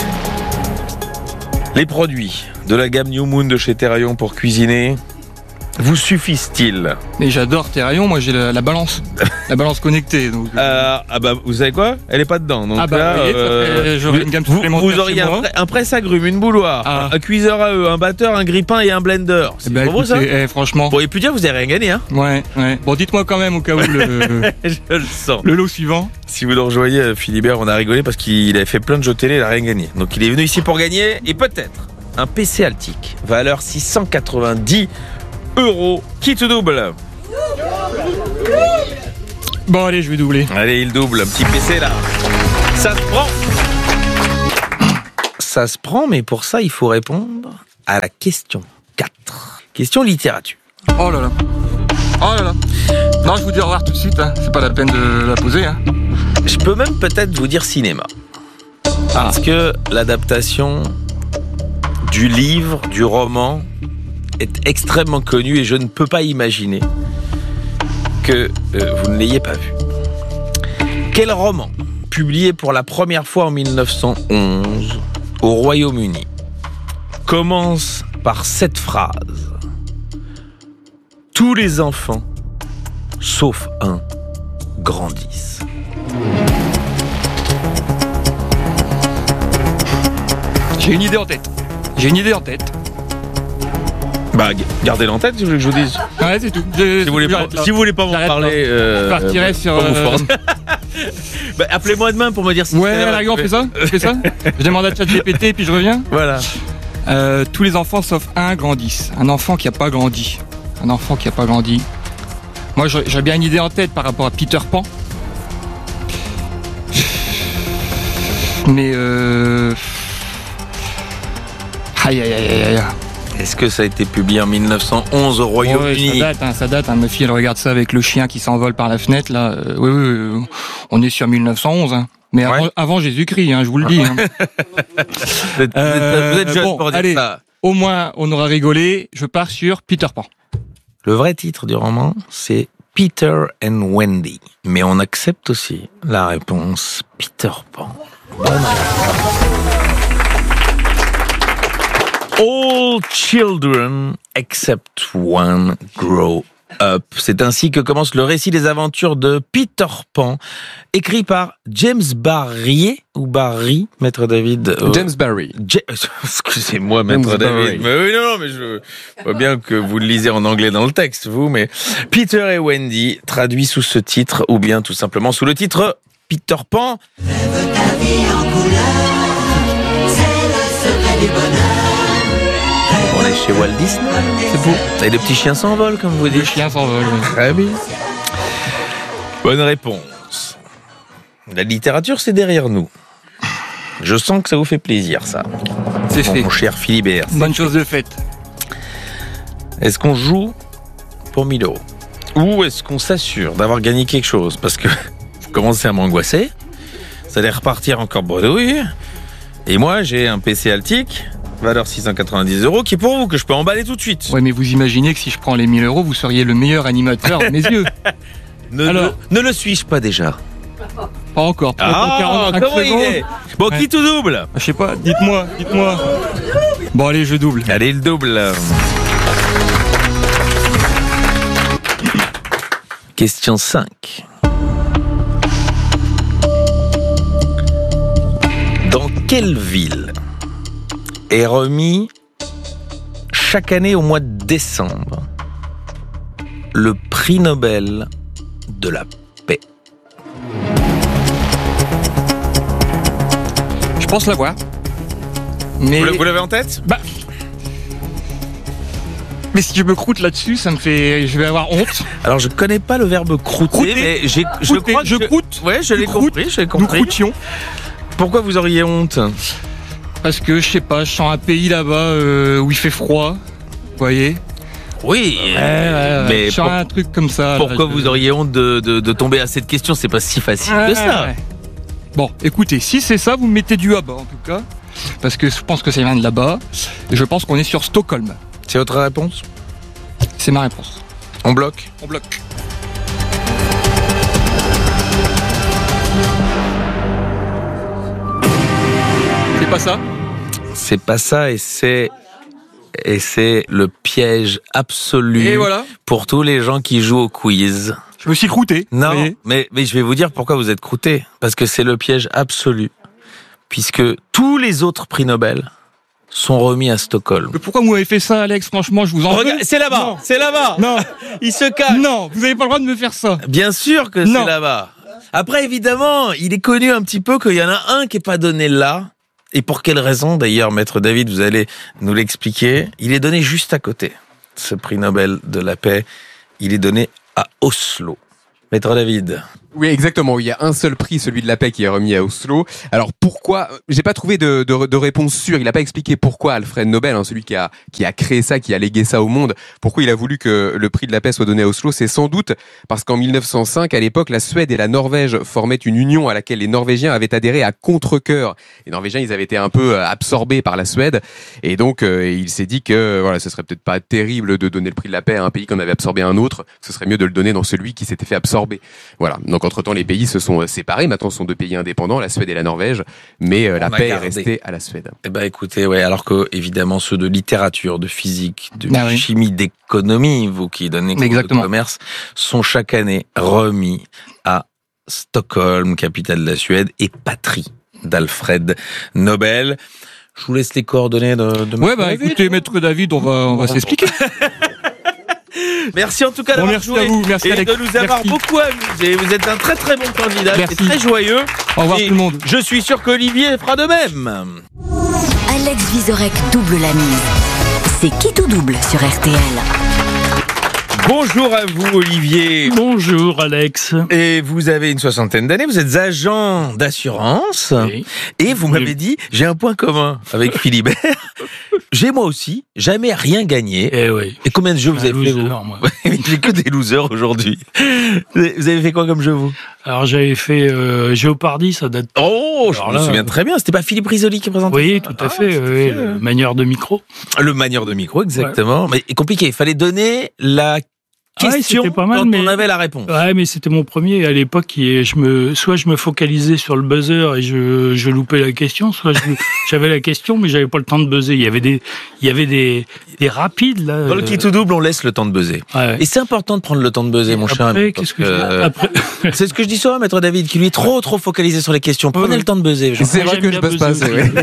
Les produits de la gamme New Moon de chez Terraillon pour cuisiner, vous suffisent-t-il? Mais j'adore tes rayons, moi j'ai la balance. La balance connectée. Donc... vous savez quoi? Elle est pas dedans. Donc j'aurais une gamme supplémentaire. Vous auriez un presse-agrumes, une bouloire, un cuiseur à œufs, un batteur, un grille-pain et un blender. C'est pas beau ça? Franchement. Bon, et puis dire, vous avez rien gagné, hein? Ouais. Bon, dites-moi quand même au cas où je le sens. Le lot suivant. Si vous le rejoignez, Philibert, on a rigolé parce qu'il avait fait plein de jeux télé, il a rien gagné. Donc il est venu ici pour gagner et peut-être un PC Altic, valeur 690 €, qui te double. Bon, allez, je vais doubler. Allez, il double, un petit PC là. Ça se prend. Ça se prend, mais pour ça, il faut répondre à la question 4. Question littérature. Oh là là. Non, je vous dis au revoir tout de suite, hein. C'est pas la peine de la poser, hein. Je peux même peut-être vous dire cinéma. Parce que l'adaptation du livre, du roman, est extrêmement connue et je ne peux pas imaginer que vous ne l'ayez pas vu. Quel roman, publié pour la première fois en 1911 au Royaume-Uni, commence par cette phrase: tous les enfants, sauf un, grandissent. J'ai une idée en tête. Bah, gardez-la en tête, si vous voulez que je vous dise. Ouais, c'est tout. Si vous voulez pas m'en parler, je partirai sur. Bah, appelez-moi demain pour me dire si. Ouais, on fait ça. Je demande à ChatGPT et puis je reviens. Voilà. Tous les enfants sauf un grandissent. Un enfant qui n'a pas grandi. Moi, j'ai bien une idée en tête par rapport à Peter Pan. Mais aïe. Est-ce que ça a été publié en 1911 au Royaume-Uni? Ça date. Ma fille, elle regarde ça avec le chien qui s'envole par la fenêtre. Là, oui, on est sur 1911. Hein. Mais avant Jésus-Christ, hein, je vous le dis. Hein. Vous êtes jeune pour dire ça. Au moins, on aura rigolé. Je pars sur Peter Pan. Le vrai titre du roman, c'est Peter and Wendy. Mais on accepte aussi la réponse Peter Pan. All children except one grow up. C'est ainsi que commence le récit des aventures de Peter Pan, écrit par James Barrie, Maître David. James Barrie. Excusez-moi, Maître David. Mais oui, non, mais je vois bien que vous le lisez en anglais dans le texte, vous, mais Peter et Wendy, traduit sous ce titre, ou bien tout simplement sous le titre Peter Pan. Rêve ta vie en couleur, c'est le secret du bonheur. On est chez Walt Disney. C'est beau. Et les petits chiens s'envolent, comme vous dites. Les chiens s'envolent, oui. Très bien. Bonne réponse. La littérature, c'est derrière nous. Je sens que ça vous fait plaisir, ça. C'est fait. Mon cher Philibert. Bonne chose de faite. Est-ce qu'on joue pour 1000 €? Ou est-ce qu'on s'assure d'avoir gagné quelque chose? Parce que vous commencez à m'angoisser. Ça allait repartir encore bredouille. Et moi, j'ai un PC Altic, valeur 690 €, qui est pour vous, que je peux emballer tout de suite. Ouais, mais vous imaginez que si je prends les 1000 €, vous seriez le meilleur animateur à mes yeux. Ne le suis-je pas déjà? Pas encore. Comment il est? Bon, qui tout double? Je sais pas, dites-moi. Bon, allez, je double. Allez, le double. Question 5. Dans quelle ville est remis chaque année au mois de décembre le prix Nobel de la paix? Je pense l'avoir. Mais... Vous l'avez en tête? Mais si je me croûte là-dessus, je vais avoir honte. Alors, je connais pas le verbe croûter, mais je crois que je croûte. Ouais, je l'ai compris. Nous croûtions. Pourquoi vous auriez honte? Parce que, je sais pas, je sens un pays là-bas où il fait froid. Vous voyez? Oui, mais je sens un truc comme ça. Pourquoi vous auriez honte de tomber à cette question? C'est pas si facile que ça. Bon, écoutez, si c'est ça, vous me mettez du là-bas en tout cas. Parce que je pense que ça vient de là-bas. Et je pense qu'on est sur Stockholm. C'est votre réponse? C'est ma réponse. On bloque? On bloque. C'est pas ça? C'est pas ça et c'est Et c'est le piège absolu Et voilà. pour tous les gens qui jouent au quiz. Je me suis croûté. Non, mais je vais vous dire pourquoi vous êtes croûté. Parce que c'est le piège absolu. Puisque tous les autres prix Nobel sont remis à Stockholm. Mais pourquoi vous m'avez fait ça, Alex? Franchement, je vous en veux. Regarde, c'est là-bas. Non. C'est là-bas. Non. Il se cache. Non, vous n'avez pas le droit de me faire ça. Bien sûr que c'est là-bas. Après, évidemment, il est connu un petit peu qu'il y en a un qui n'est pas donné là. Et pour quelle raison, d'ailleurs, Maître David, vous allez nous l'expliquer. Il est donné juste à côté. Ce prix Nobel de la paix, il est donné à Oslo. Maître David. Oui, exactement. Il y a un seul prix, celui de la paix, qui est remis à Oslo. Alors pourquoi? J'ai pas trouvé de réponse sûre. Il a pas expliqué pourquoi Alfred Nobel, celui qui a créé ça, qui a légué ça au monde, pourquoi il a voulu que le prix de la paix soit donné à Oslo. C'est sans doute parce qu'en 1905, à l'époque, la Suède et la Norvège formaient une union à laquelle les Norvégiens avaient adhéré à contre-cœur. Les Norvégiens, ils avaient été un peu absorbés par la Suède, et donc il s'est dit que voilà, ce serait peut-être pas terrible de donner le prix de la paix à un pays qu'on avait absorbé un autre. Ce serait mieux de le donner dans celui qui s'était fait absorber. Voilà. Donc entre-temps, les pays se sont séparés. Maintenant, ce sont deux pays indépendants, la Suède et la Norvège, mais la paix est restée à la Suède. Eh ben, écoutez, ouais, alors que évidemment ceux de littérature, de physique, de chimie, d'économie, vous qui donnez cours de commerce, sont chaque année remis à Stockholm, capitale de la Suède, et patrie d'Alfred Nobel. Je vous laisse les coordonnées de Ouais, bah David. Écoutez, Maître David, on va s'expliquer. Merci en tout cas d'avoir joué merci et Alex. de nous avoir beaucoup amusés. Vous êtes un très très bon candidat, c'est très joyeux. Au revoir tout le monde. Je suis sûr qu'Olivier fera de même. Alex Vizorek double la mise. C'est qui tout double sur RTL. Bonjour à vous Olivier. Bonjour Alex. Et vous avez une soixantaine d'années, vous êtes agent d'assurance. Oui. Et vous m'avez dit, j'ai un point commun avec Philibert. J'ai moi aussi jamais rien gagné. Eh oui. Et combien de jeux vous avez fait vous? J'ai que des losers aujourd'hui. Vous avez fait quoi comme jeu vous? Alors j'avais fait Géopardy, ça date. Oh, je me souviens très bien. C'était pas Philippe Risoli qui présentait? Oui, tout à fait. Oui, le manieur de micro. Le manieur de micro, exactement. Ouais. Mais compliqué. Il fallait donner la question pas mal, quand mais on avait la réponse. Ouais, mais c'était mon premier à l'époque. Soit je me focalisais sur le buzzer et je loupais la question, soit j'avais la question mais j'avais pas le temps de buzzer. Il y avait des rapides là. Dans le qui tout double, on laisse le temps de buzzer. Ouais. Et c'est important de prendre le temps de buzzer, mon cher ami. C'est ce que je dis souvent à Maître David, qui lui est trop focalisé sur les questions. Prenez le temps de buzzer. C'est vrai que je buzz pas.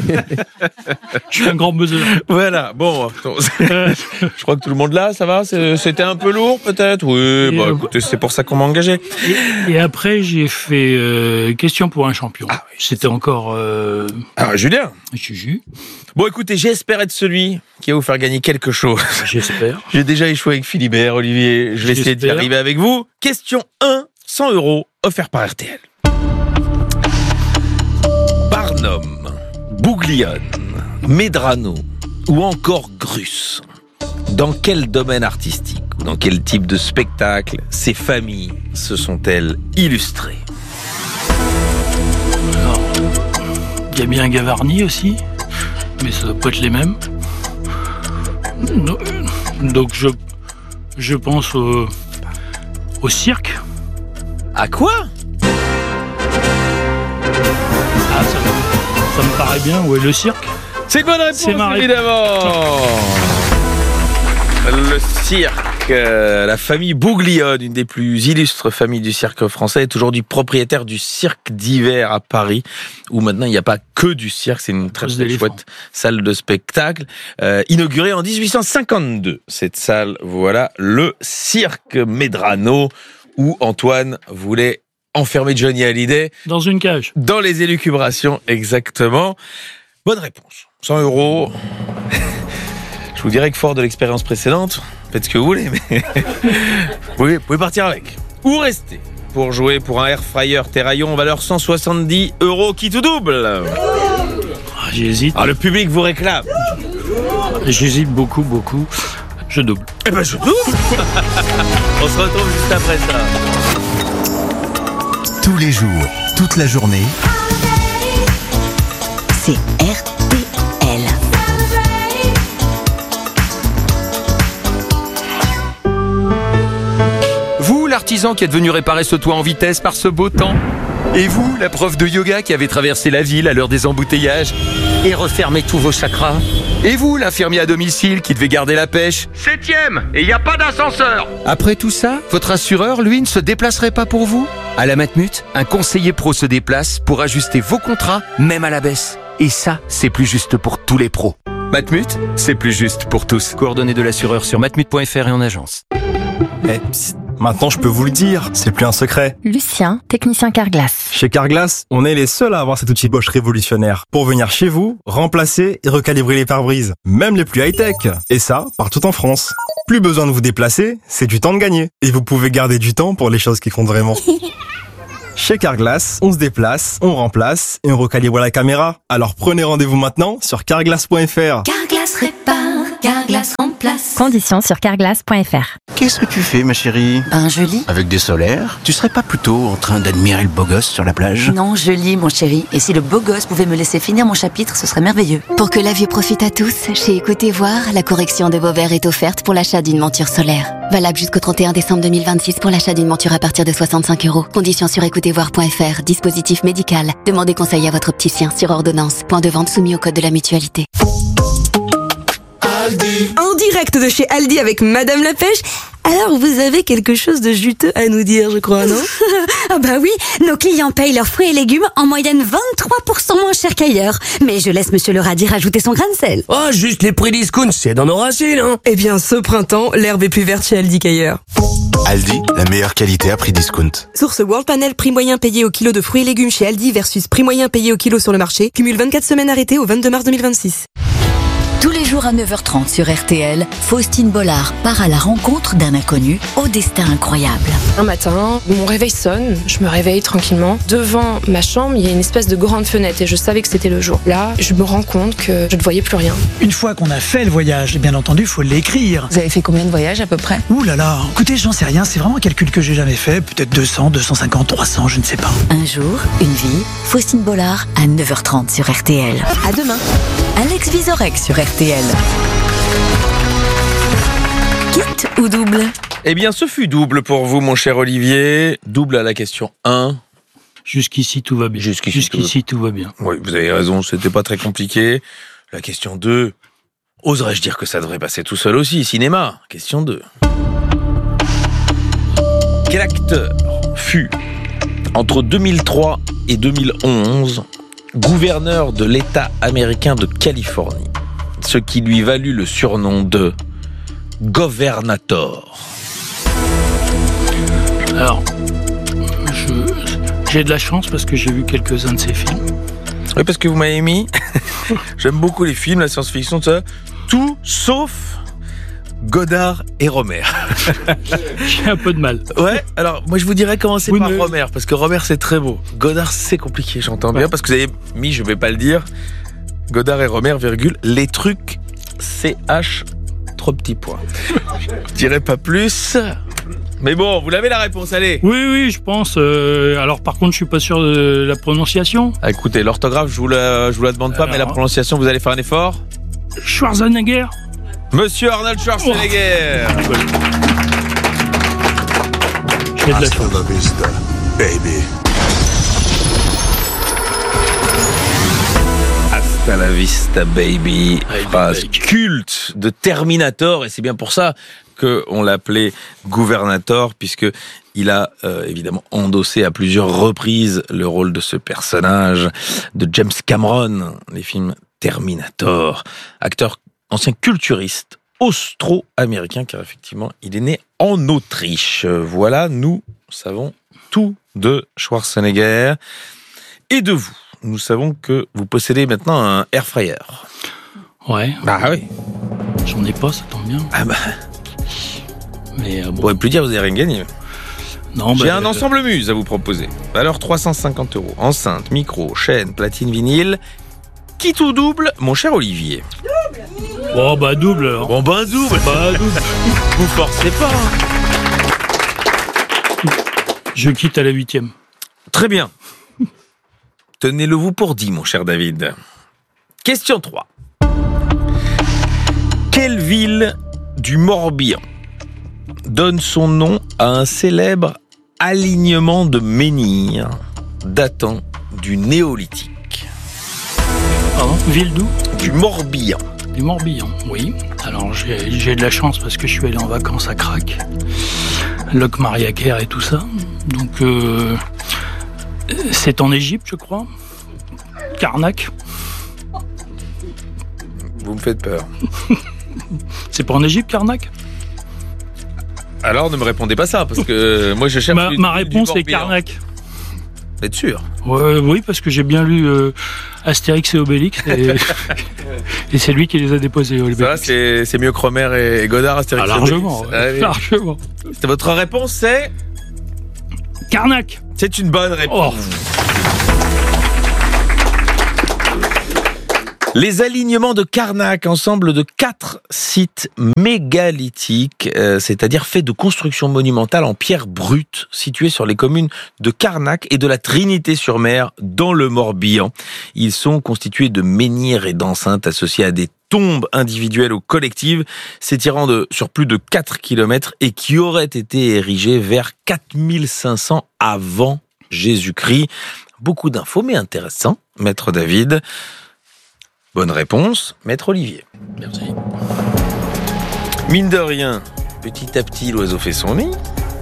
Je suis un grand buzzer. Voilà. Bon, je crois que tout le monde là, ça va. C'était un peu lourd, peut-être. Oui. Bah, écoutez, c'est pour ça qu'on m'a engagé. Et après, j'ai fait question pour un champion. Ah, oui. C'était encore. Julien. Juju. Bon, écoutez, j'espère être celui qui va vous faire gagner quelque chose. J'espère. J'ai déjà échoué avec Philibert, Olivier. Je vais essayer d'y arriver avec vous. Question 1, 100 € offert par RTL. Barnum, Bouglione, Medrano ou encore Grus. Dans quel domaine artistique ou dans quel type de spectacle ces familles se sont-elles illustrées? Alors, il y a bien Gavarni aussi, mais ça doit pas être les mêmes. Donc je pense au cirque. À quoi? Ah, ça me paraît bien, ouais, le cirque. C'est une bonne réponse, évidemment. Le cirque, la famille Bouglione, une des plus illustres familles du cirque français, est aujourd'hui propriétaire du cirque d'hiver à Paris, où maintenant il n'y a pas que du cirque, c'est une très chouette salle de spectacle, inaugurée en 1852. Cette salle, voilà, le cirque Medrano, où Antoine voulait enfermer Johnny Hallyday. Dans une cage. Dans les élucubrations, exactement. Bonne réponse. 100 €. Je vous dirais que fort de l'expérience précédente, faites ce que vous voulez, mais vous pouvez partir avec. Ou rester pour jouer pour un air fryer Terraillon valeur 170 € qui tout double. J'hésite. Le public vous réclame. J'hésite beaucoup. Je double. Eh ben je double. On se retrouve juste après ça. Tous les jours, toute la journée. C'est RTL. Vous, l'artisan qui est venu réparer ce toit en vitesse par ce beau temps. Et vous, la prof de yoga qui avait traversé la ville à l'heure des embouteillages. et refermez tous vos chakras. Et vous, l'infirmier à domicile qui devait garder la pêche? 7e, et il n'y a pas d'ascenseur. Après tout ça, votre assureur, lui, ne se déplacerait pas pour vous? À la Matmut, un conseiller pro se déplace pour ajuster vos contrats, même à la baisse. Et ça, c'est plus juste pour tous les pros. Matmut, c'est plus juste pour tous. Coordonnées de l'assureur sur matmut.fr et en agence. Psst, maintenant je peux vous le dire, c'est plus un secret. Lucien, technicien Carglass. Chez Carglass, on est les seuls à avoir cet outil Bosch révolutionnaire pour venir chez vous, remplacer et recalibrer les pare-brises, même les plus high-tech. Et ça, partout en France. Plus besoin de vous déplacer, c'est du temps de gagner. Et vous pouvez garder du temps pour les choses qui comptent vraiment. Chez Carglass, on se déplace, on remplace et on recalibre la caméra. Alors prenez rendez-vous maintenant sur carglass.fr. Carglass répare, Carglass remplace. Conditions sur carglass.fr. Qu'est-ce que tu fais, ma chérie? Je lis. Avec des solaires? Tu serais pas plutôt en train d'admirer le beau gosse sur la plage? Non, je lis, mon chéri. Et si le beau gosse pouvait me laisser finir mon chapitre, ce serait merveilleux. Pour que la vue profite à tous, chez Écoutez Voir, la correction de vos verres est offerte pour l'achat d'une monture solaire. Valable jusqu'au 31 décembre 2026 pour l'achat d'une monture à partir de 65 €. Conditions sur écoutezvoir.fr. Dispositif médical. Demandez conseil à votre opticien sur ordonnance. Point de vente soumis au code de la mutualité. Aldi. En direct de chez Aldi avec Madame la Pêche. Alors, vous avez quelque chose de juteux à nous dire, je crois, non? Ah bah oui, nos clients payent leurs fruits et légumes en moyenne 23% moins cher qu'ailleurs. Mais je laisse Monsieur le radis rajouter son grain de sel. Oh, juste les prix discount, c'est dans nos racines, hein. Eh bien, ce printemps, l'herbe est plus verte chez Aldi qu'ailleurs. Aldi, la meilleure qualité à prix discount. Source World Panel, prix moyen payé au kilo de fruits et légumes chez Aldi versus prix moyen payé au kilo sur le marché. Cumule 24 semaines arrêtées au 22 mars 2026. Tous les jours à 9h30 sur RTL, Faustine Bollard part à la rencontre d'un inconnu au destin incroyable. Un matin, mon réveil sonne, je me réveille tranquillement. Devant ma chambre, il y a une espèce de grande fenêtre et je savais que c'était le jour. Là, je me rends compte que je ne voyais plus rien. Une fois qu'on a fait le voyage, bien entendu, il faut l'écrire. Vous avez fait combien de voyages à peu près? Ouh là là, écoutez, j'en sais rien, c'est vraiment un calcul que j'ai jamais fait. Peut-être 200, 250, 300, je ne sais pas. Un jour, une vie, Faustine Bollard à 9h30 sur RTL. À demain. Alex Vizorek sur RTL. Quitte ou double? Eh bien, ce fut double pour vous, mon cher Olivier. Double à la question 1. Jusqu'ici, tout va bien. Jusqu'ici, tout va bien. Oui, vous avez raison, c'était pas très compliqué. La question 2. Oserais-je dire que ça devrait passer tout seul aussi, cinéma? Question 2. Quel acteur fut, entre 2003 et 2011, gouverneur de l'État américain de Californie, ce qui lui valut le surnom de Governator? Alors, j'ai de la chance parce que j'ai vu quelques-uns de ces films. Oui, parce que vous m'avez mis. J'aime beaucoup les films, la science-fiction, tout ça. Tout sauf Godard et Romer. J'ai un peu de mal. Ouais, alors moi je vous dirais commencer par Romer, parce que Romer c'est très beau. Godard c'est compliqué, j'entends bien, parce que vous avez mis, je vais pas le dire, Godard et Romer, virgule, les trucs CH, trop petits points. Je dirais pas plus. Mais bon, vous l'avez la réponse, allez. Oui, je pense. Alors par contre, je suis pas sûr de la prononciation. Ah, écoutez, l'orthographe, je vous la demande pas, mais la prononciation, vous allez faire un effort. Schwarzenegger. Monsieur Arnold Schwarzenegger. J'ai de la chance. Hasta la vista, baby. Hasta la vista, baby. Phrase culte de Terminator, et c'est bien pour ça qu'on l'appelait Gouvernator, puisque il a évidemment endossé à plusieurs reprises le rôle de ce personnage de James Cameron, les films Terminator. Acteur ancien culturiste austro-américain, car effectivement, il est né en Autriche. Voilà, nous savons tout de Schwarzenegger. Et de vous, nous savons que vous possédez maintenant un air fryer. Ouais. Bah oui. J'en ai pas, ça tombe bien. Ah bah. Mais bon. Vous pourrez plus dire, vous n'avez rien gagné. Non, j'ai un ensemble Muse à vous proposer. Valeur 350 €. Enceinte, micro, chaîne, platine, vinyle. Qui tout double, mon cher Olivier? Bon, bah double alors. Bon, bah double. Vous forcez pas. Je quitte à la 8e. Très bien. Tenez-le vous pour dit, mon cher David. Question 3. Quelle ville du Morbihan donne son nom à un célèbre alignement de menhirs datant du Néolithique? Pardon, ville d'où ? Du Morbihan. Du Morbihan, oui. Alors j'ai de la chance parce que je suis allé en vacances à Crac, Locmariaquer et tout ça. Donc c'est en Égypte, je crois. Karnak. Vous me faites peur. C'est pas en Égypte, Karnak ? Alors ne me répondez pas ça, parce que moi je cherche... Ma réponse est Karnak. Vous êtes sûr ? Oui, parce que j'ai bien lu Astérix et Obélix, et c'est lui qui les a déposés. Ça, c'est mieux Cromer et Godard, Astérix et largement, Obélix. Largement. Votre réponse, c'est... Karnak. C'est une bonne réponse. Les alignements de Karnak, ensemble de 4 sites mégalithiques, c'est-à-dire faits de constructions monumentales en pierre brute, situés sur les communes de Karnak et de la Trinité-sur-Mer, dans le Morbihan. Ils sont constitués de menhirs et d'enceintes associés à des tombes individuelles ou collectives, s'étirant sur plus de 4 km et qui auraient été érigés vers 4500 avant Jésus-Christ. Beaucoup d'infos, mais intéressant, Maître David. Bonne réponse, Maître Olivier. Merci. Mine de rien, petit à petit, l'oiseau fait son nid.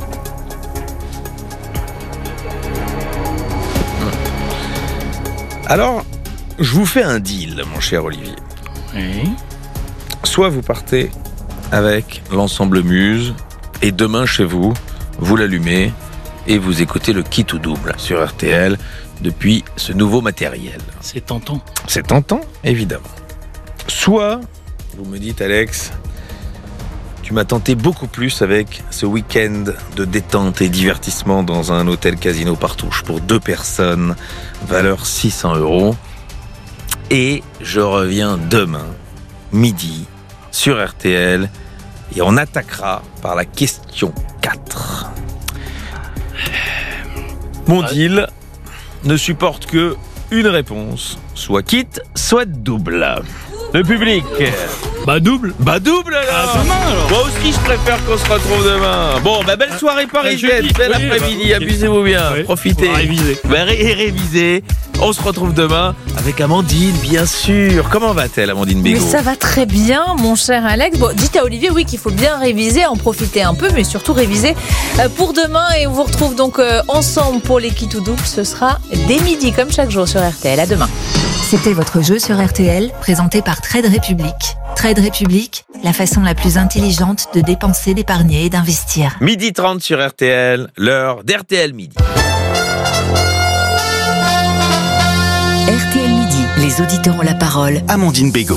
Alors, je vous fais un deal, mon cher Olivier. Oui. Soit vous partez avec l'ensemble Muse, et demain chez vous, vous l'allumez, et vous écoutez le kit ou double sur RTL, depuis ce nouveau matériel. C'est tentant. C'est tentant, évidemment. Soit, vous me dites, Alex, tu m'as tenté beaucoup plus avec ce week-end de détente et divertissement dans un hôtel casino Partouche pour 2 personnes, valeur 600 €. Et je reviens demain, midi, sur RTL, et on attaquera par la question 4. Mon deal ne supporte que une réponse, soit quitte, soit double. Le public. Double. Alors. Demain alors. Moi aussi je préfère qu'on se retrouve demain. Bon, belle soirée parisienne, bel après-midi, amusez-vous bien, profitez. Révisez. On se retrouve demain avec Amandine, bien sûr. Comment va-t-elle, Amandine Bégaud ? Mais ça va très bien, mon cher Alex. Bon, dites à Olivier, oui, qu'il faut bien réviser, en profiter un peu, mais surtout réviser pour demain. Et on vous retrouve donc ensemble pour les Kit ou Double. Ce sera dès midi, comme chaque jour sur RTL. À demain. C'était votre jeu sur RTL, présenté par Trade Republic. Trade Republic, la façon la plus intelligente de dépenser, d'épargner et d'investir. 12h30 sur RTL, l'heure d'RTL Midi. RTL Midi, les auditeurs ont la parole. Amandine Bégaud.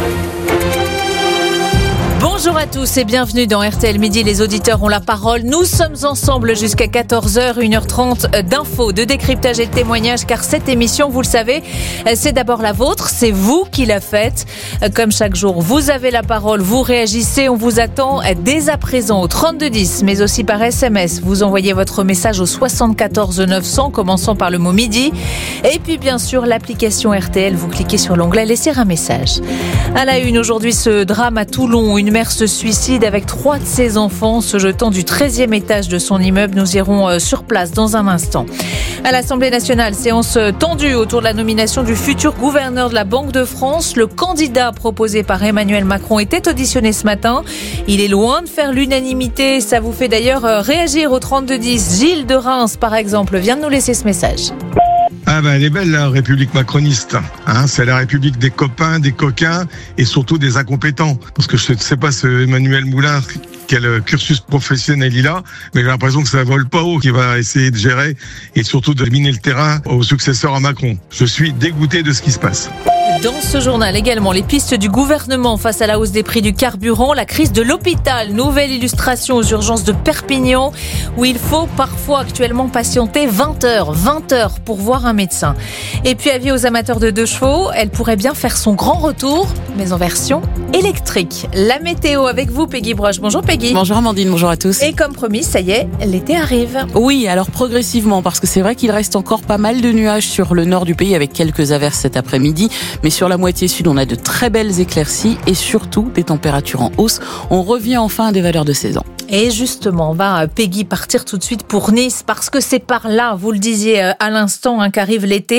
Bonjour à tous et bienvenue dans RTL Midi, les auditeurs ont la parole. Nous sommes ensemble jusqu'à 14h, 1h30 d'infos, de décryptage et de témoignages, car cette émission, vous le savez, c'est d'abord la vôtre, c'est vous qui la faites. Comme chaque jour, vous avez la parole, vous réagissez, on vous attend dès à présent au 3210, mais aussi par SMS. Vous envoyez votre message au 74 900, commençant par le mot midi. Et puis bien sûr, l'application RTL, vous cliquez sur l'onglet laisser un message. À la une aujourd'hui, ce drame à Toulon, une mère se suicide avec 3 de ses enfants se jetant du 13e étage de son immeuble. Nous irons sur place dans un instant. À l'Assemblée nationale, séance tendue autour de la nomination du futur gouverneur de la Banque de France. Le candidat proposé par Emmanuel Macron était auditionné ce matin. Il est loin de faire l'unanimité. Ça vous fait d'ailleurs réagir au 3210. Gilles de Reims, par exemple, vient de nous laisser ce message. Ah ben elle est belle la République macroniste, c'est la République des copains, des coquins et surtout des incompétents. Parce que je ne sais pas ce Emmanuel Moulin quel cursus professionnel il a, mais j'ai l'impression que ça vole pas haut, qu'il va essayer de gérer et surtout de miner le terrain au successeur à Macron. Je suis dégoûté de ce qui se passe. Dans ce journal également, les pistes du gouvernement face à la hausse des prix du carburant, la crise de l'hôpital, nouvelle illustration aux urgences de Perpignan, où il faut parfois actuellement patienter 20 heures pour voir un médecin. Et puis avis aux amateurs de 2 chevaux, elle pourrait bien faire son grand retour, mais en version électrique. La météo avec vous, Peggy Broche. Bonjour Peggy. Bonjour Amandine, bonjour à tous. Et comme promis, ça y est, l'été arrive. Oui, alors progressivement, parce que c'est vrai qu'il reste encore pas mal de nuages sur le nord du pays avec quelques averses cet après-midi, mais sur la moitié sud, on a de très belles éclaircies et surtout des températures en hausse. On revient enfin à des valeurs de saison. Et justement, on va, Peggy, partir tout de suite pour Nice, parce que c'est par là, vous le disiez à l'instant, qu'arrive l'été.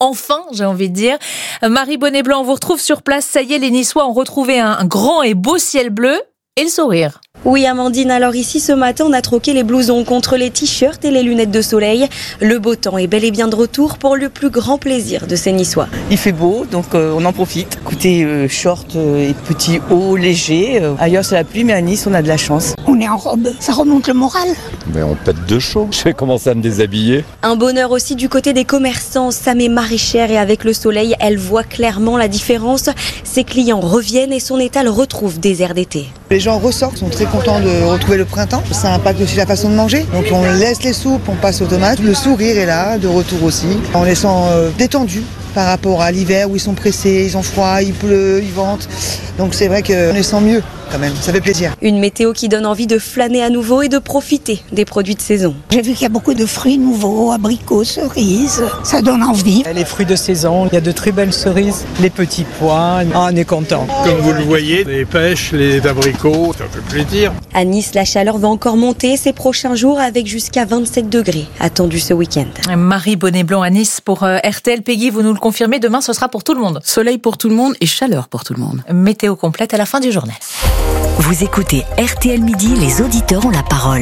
enfin, j'ai envie de dire. Marie Bonnet-Blanc, on vous retrouve sur place. Ça y est, les Niçois ont retrouvé un grand et beau ciel bleu et le sourire. Oui Amandine, alors ici ce matin on a troqué les blousons contre les t-shirts et les lunettes de soleil. Le beau temps est bel et bien de retour pour le plus grand plaisir de ces Niçois. Il fait beau donc on en profite. Écoutez, short et petits hauts légers. Ailleurs c'est la pluie mais à Nice on a de la chance. On est en robe, ça remonte le moral. Mais on pète de chaud, je vais commencer à me déshabiller. Un bonheur aussi du côté des commerçants. Sam est maraîchère et avec le soleil, elle voit clairement la différence. Ses clients reviennent et son étal retrouve des airs d'été. Les gens ressortent, sont très contents de retrouver le printemps. Ça impacte aussi la façon de manger. Donc on laisse les soupes, on passe aux tomates. Le sourire est là, de retour aussi. On les sent détendus par rapport à l'hiver où ils sont pressés, ils ont froid, il pleut, ils ventent. Donc c'est vrai qu'on les sent mieux quand même, ça fait plaisir. Une météo qui donne envie de flâner à nouveau et de profiter des produits de saison. J'ai vu qu'il y a beaucoup de fruits nouveaux, abricots, cerises, ça donne envie. Les fruits de saison, il y a de très belles cerises, les petits pois, on est content. Comme vous le voyez, les pêches, les abricots, ça fait plaisir. À Nice, la chaleur va encore monter ces prochains jours avec jusqu'à 27 degrés attendus ce week-end. Marie Bonnet-Blanc à Nice pour RTL. Peggy, vous nous le confirmez, demain ce sera pour tout le monde. Soleil pour tout le monde et chaleur pour tout le monde. Météo complète à la fin du journal. Vous écoutez RTL Midi, les auditeurs ont la parole.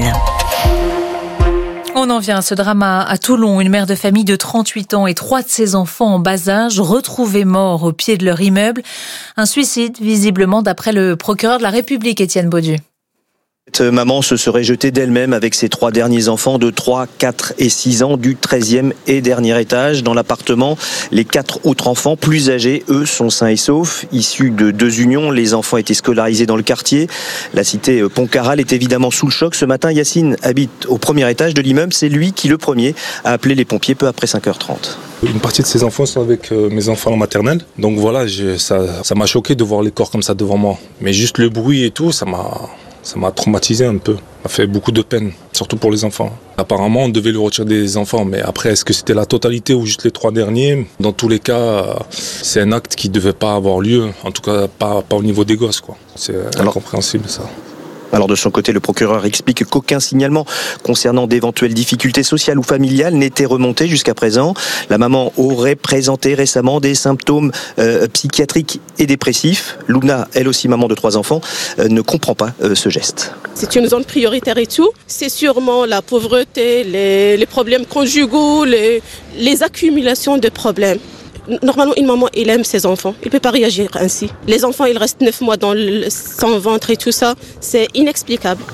On en vient à ce drame à Toulon. Une mère de famille de 38 ans et 3 de ses enfants en bas âge retrouvés morts au pied de leur immeuble. Un suicide, visiblement, d'après le procureur de la République, Étienne Baudu. Cette maman se serait jetée d'elle-même avec ses 3 derniers enfants de 3, 4 et 6 ans du 13e et dernier étage. Dans l'appartement, les 4 autres enfants plus âgés, eux, sont sains et saufs. Issus de 2 unions, les enfants étaient scolarisés dans le quartier. La cité Pontcarral est évidemment sous le choc. Ce matin, Yacine habite au premier étage de l'immeuble. C'est lui qui, le premier, a appelé les pompiers peu après 5h30. Une partie de ces enfants sont avec mes enfants en maternelle. Donc voilà, ça m'a choqué de voir les corps comme ça devant moi. Mais juste le bruit et tout, ça m'a traumatisé un peu. Ça m'a fait beaucoup de peine, surtout pour les enfants. Apparemment, on devait lui retirer des enfants, mais après, est-ce que c'était la totalité ou juste les 3 derniers ? Dans tous les cas, c'est un acte qui ne devait pas avoir lieu, en tout cas pas au niveau des gosses, quoi. C'est incompréhensible, ça. Alors de son côté, le procureur explique qu'aucun signalement concernant d'éventuelles difficultés sociales ou familiales n'était remonté jusqu'à présent. La maman aurait présenté récemment des symptômes psychiatriques et dépressifs. Loubna, elle aussi maman de 3 enfants, ne comprend pas ce geste. C'est une zone prioritaire et tout. C'est sûrement la pauvreté, les problèmes conjugaux, les accumulations de problèmes. Normalement, une maman, elle aime ses enfants. Elle ne peut pas réagir ainsi. Les enfants, ils restent 9 mois sans ventre et tout ça. C'est inexplicable.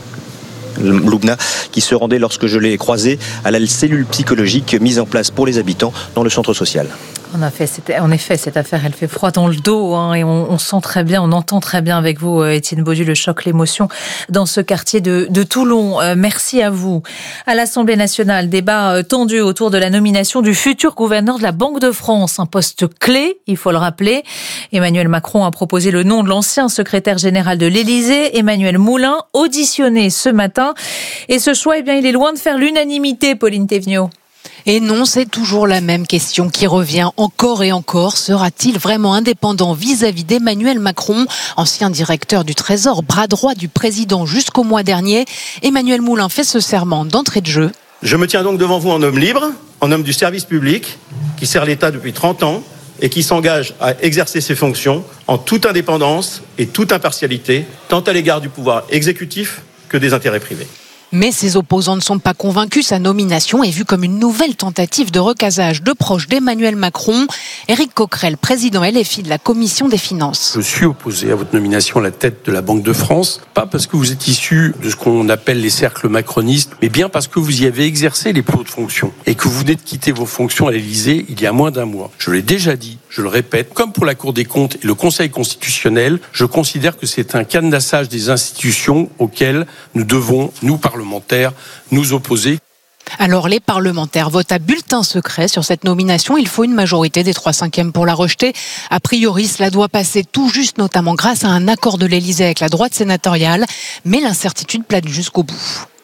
Loubna, qui se rendait lorsque je l'ai croisée à la cellule psychologique mise en place pour les habitants dans le centre social. En effet, cette affaire, elle fait froid dans le dos, et on sent très bien, on entend très bien avec vous, Étienne Baudu, le choc, l'émotion dans ce quartier de Toulon. Merci à vous. À l'Assemblée nationale, débat tendu autour de la nomination du futur gouverneur de la Banque de France. Un poste clé, il faut le rappeler. Emmanuel Macron a proposé le nom de l'ancien secrétaire général de l'Élysée, Emmanuel Moulin, auditionné ce matin. Et ce choix, il est loin de faire l'unanimité, Pauline Thévenot. Et non, c'est toujours la même question qui revient encore et encore. Sera-t-il vraiment indépendant vis-à-vis d'Emmanuel Macron, ancien directeur du Trésor, bras droit du président jusqu'au mois dernier? Emmanuel Moulin fait ce serment d'entrée de jeu. Je me tiens donc devant vous en homme libre, en homme du service public, qui sert l'État depuis 30 ans et qui s'engage à exercer ses fonctions en toute indépendance et toute impartialité, tant à l'égard du pouvoir exécutif que des intérêts privés. Mais ses opposants ne sont pas convaincus. Sa nomination est vue comme une nouvelle tentative de recasage de proches d'Emmanuel Macron. Éric Coquerel, président LFI de la Commission des Finances. Je suis opposé à votre nomination à la tête de la Banque de France, pas parce que vous êtes issu de ce qu'on appelle les cercles macronistes, mais bien parce que vous y avez exercé les plus hautes fonctions et que vous venez de quitter vos fonctions à l'Élysée il y a moins d'un mois. Je l'ai déjà dit, je le répète, comme pour la Cour des comptes et le Conseil constitutionnel, je considère que c'est un cadenassage des institutions auxquelles nous devons, nous parlementaires, nous opposer. Alors les parlementaires votent à bulletin secret sur cette nomination. Il faut une majorité des 3/5 pour la rejeter. A priori, cela doit passer tout juste, notamment grâce à un accord de l'Élysée avec la droite sénatoriale. Mais l'incertitude plane jusqu'au bout.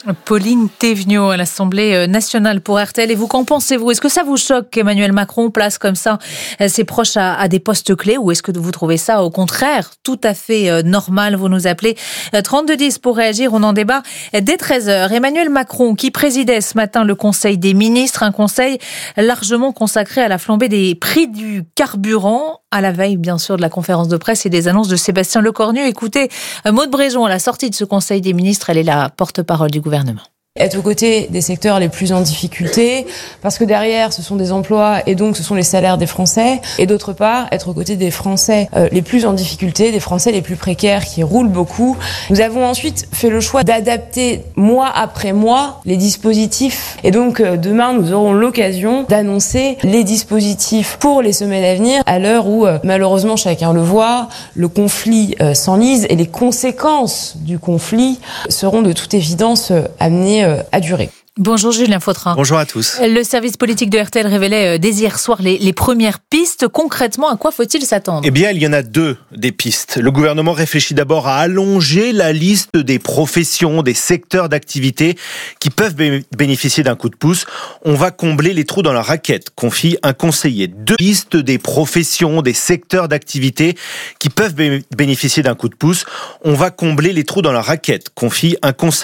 Pauline Thévenoud à l'Assemblée nationale pour RTL. Et vous, qu'en pensez-vous ? Est-ce que ça vous choque qu'Emmanuel Macron place comme ça ses proches à des postes clés, ou est-ce que vous trouvez ça au contraire tout à fait normal ? Vous nous appelez 3210 pour réagir. On en débat dès 13h. Emmanuel Macron qui présidait ce matin le Conseil des ministres, un conseil largement consacré à la flambée des prix du carburant, à la veille bien sûr de la conférence de presse et des annonces de Sébastien Lecornu. Écoutez, Maude Bréjon à la sortie de ce Conseil des ministres, elle est la porte-parole du gouvernement. Être aux côtés des secteurs les plus en difficulté, parce que derrière, ce sont des emplois et donc ce sont les salaires des Français. Et d'autre part, être aux côtés des Français les plus en difficulté, des Français les plus précaires qui roulent beaucoup. Nous avons ensuite fait le choix d'adapter mois après mois les dispositifs. Et donc demain, nous aurons l'occasion d'annoncer les dispositifs pour les semaines à venir, à l'heure où, malheureusement, chacun le voit, le conflit s'enlise et les conséquences du conflit seront de toute évidence amenées à durer. Bonjour Julien Fautrin. Bonjour à tous. Le service politique de RTL révélait dès hier soir les premières pistes. Concrètement, à quoi faut-il s'attendre ? Eh bien, il y en a deux des pistes. Le gouvernement réfléchit d'abord à allonger la liste des professions, des secteurs d'activité qui peuvent bénéficier d'un coup de pouce. On va combler les trous dans la raquette, confie un conseiller. Deux listes des professions, des secteurs d'activité qui peuvent bénéficier d'un coup de pouce. On va combler les trous dans la raquette, confie un conseiller.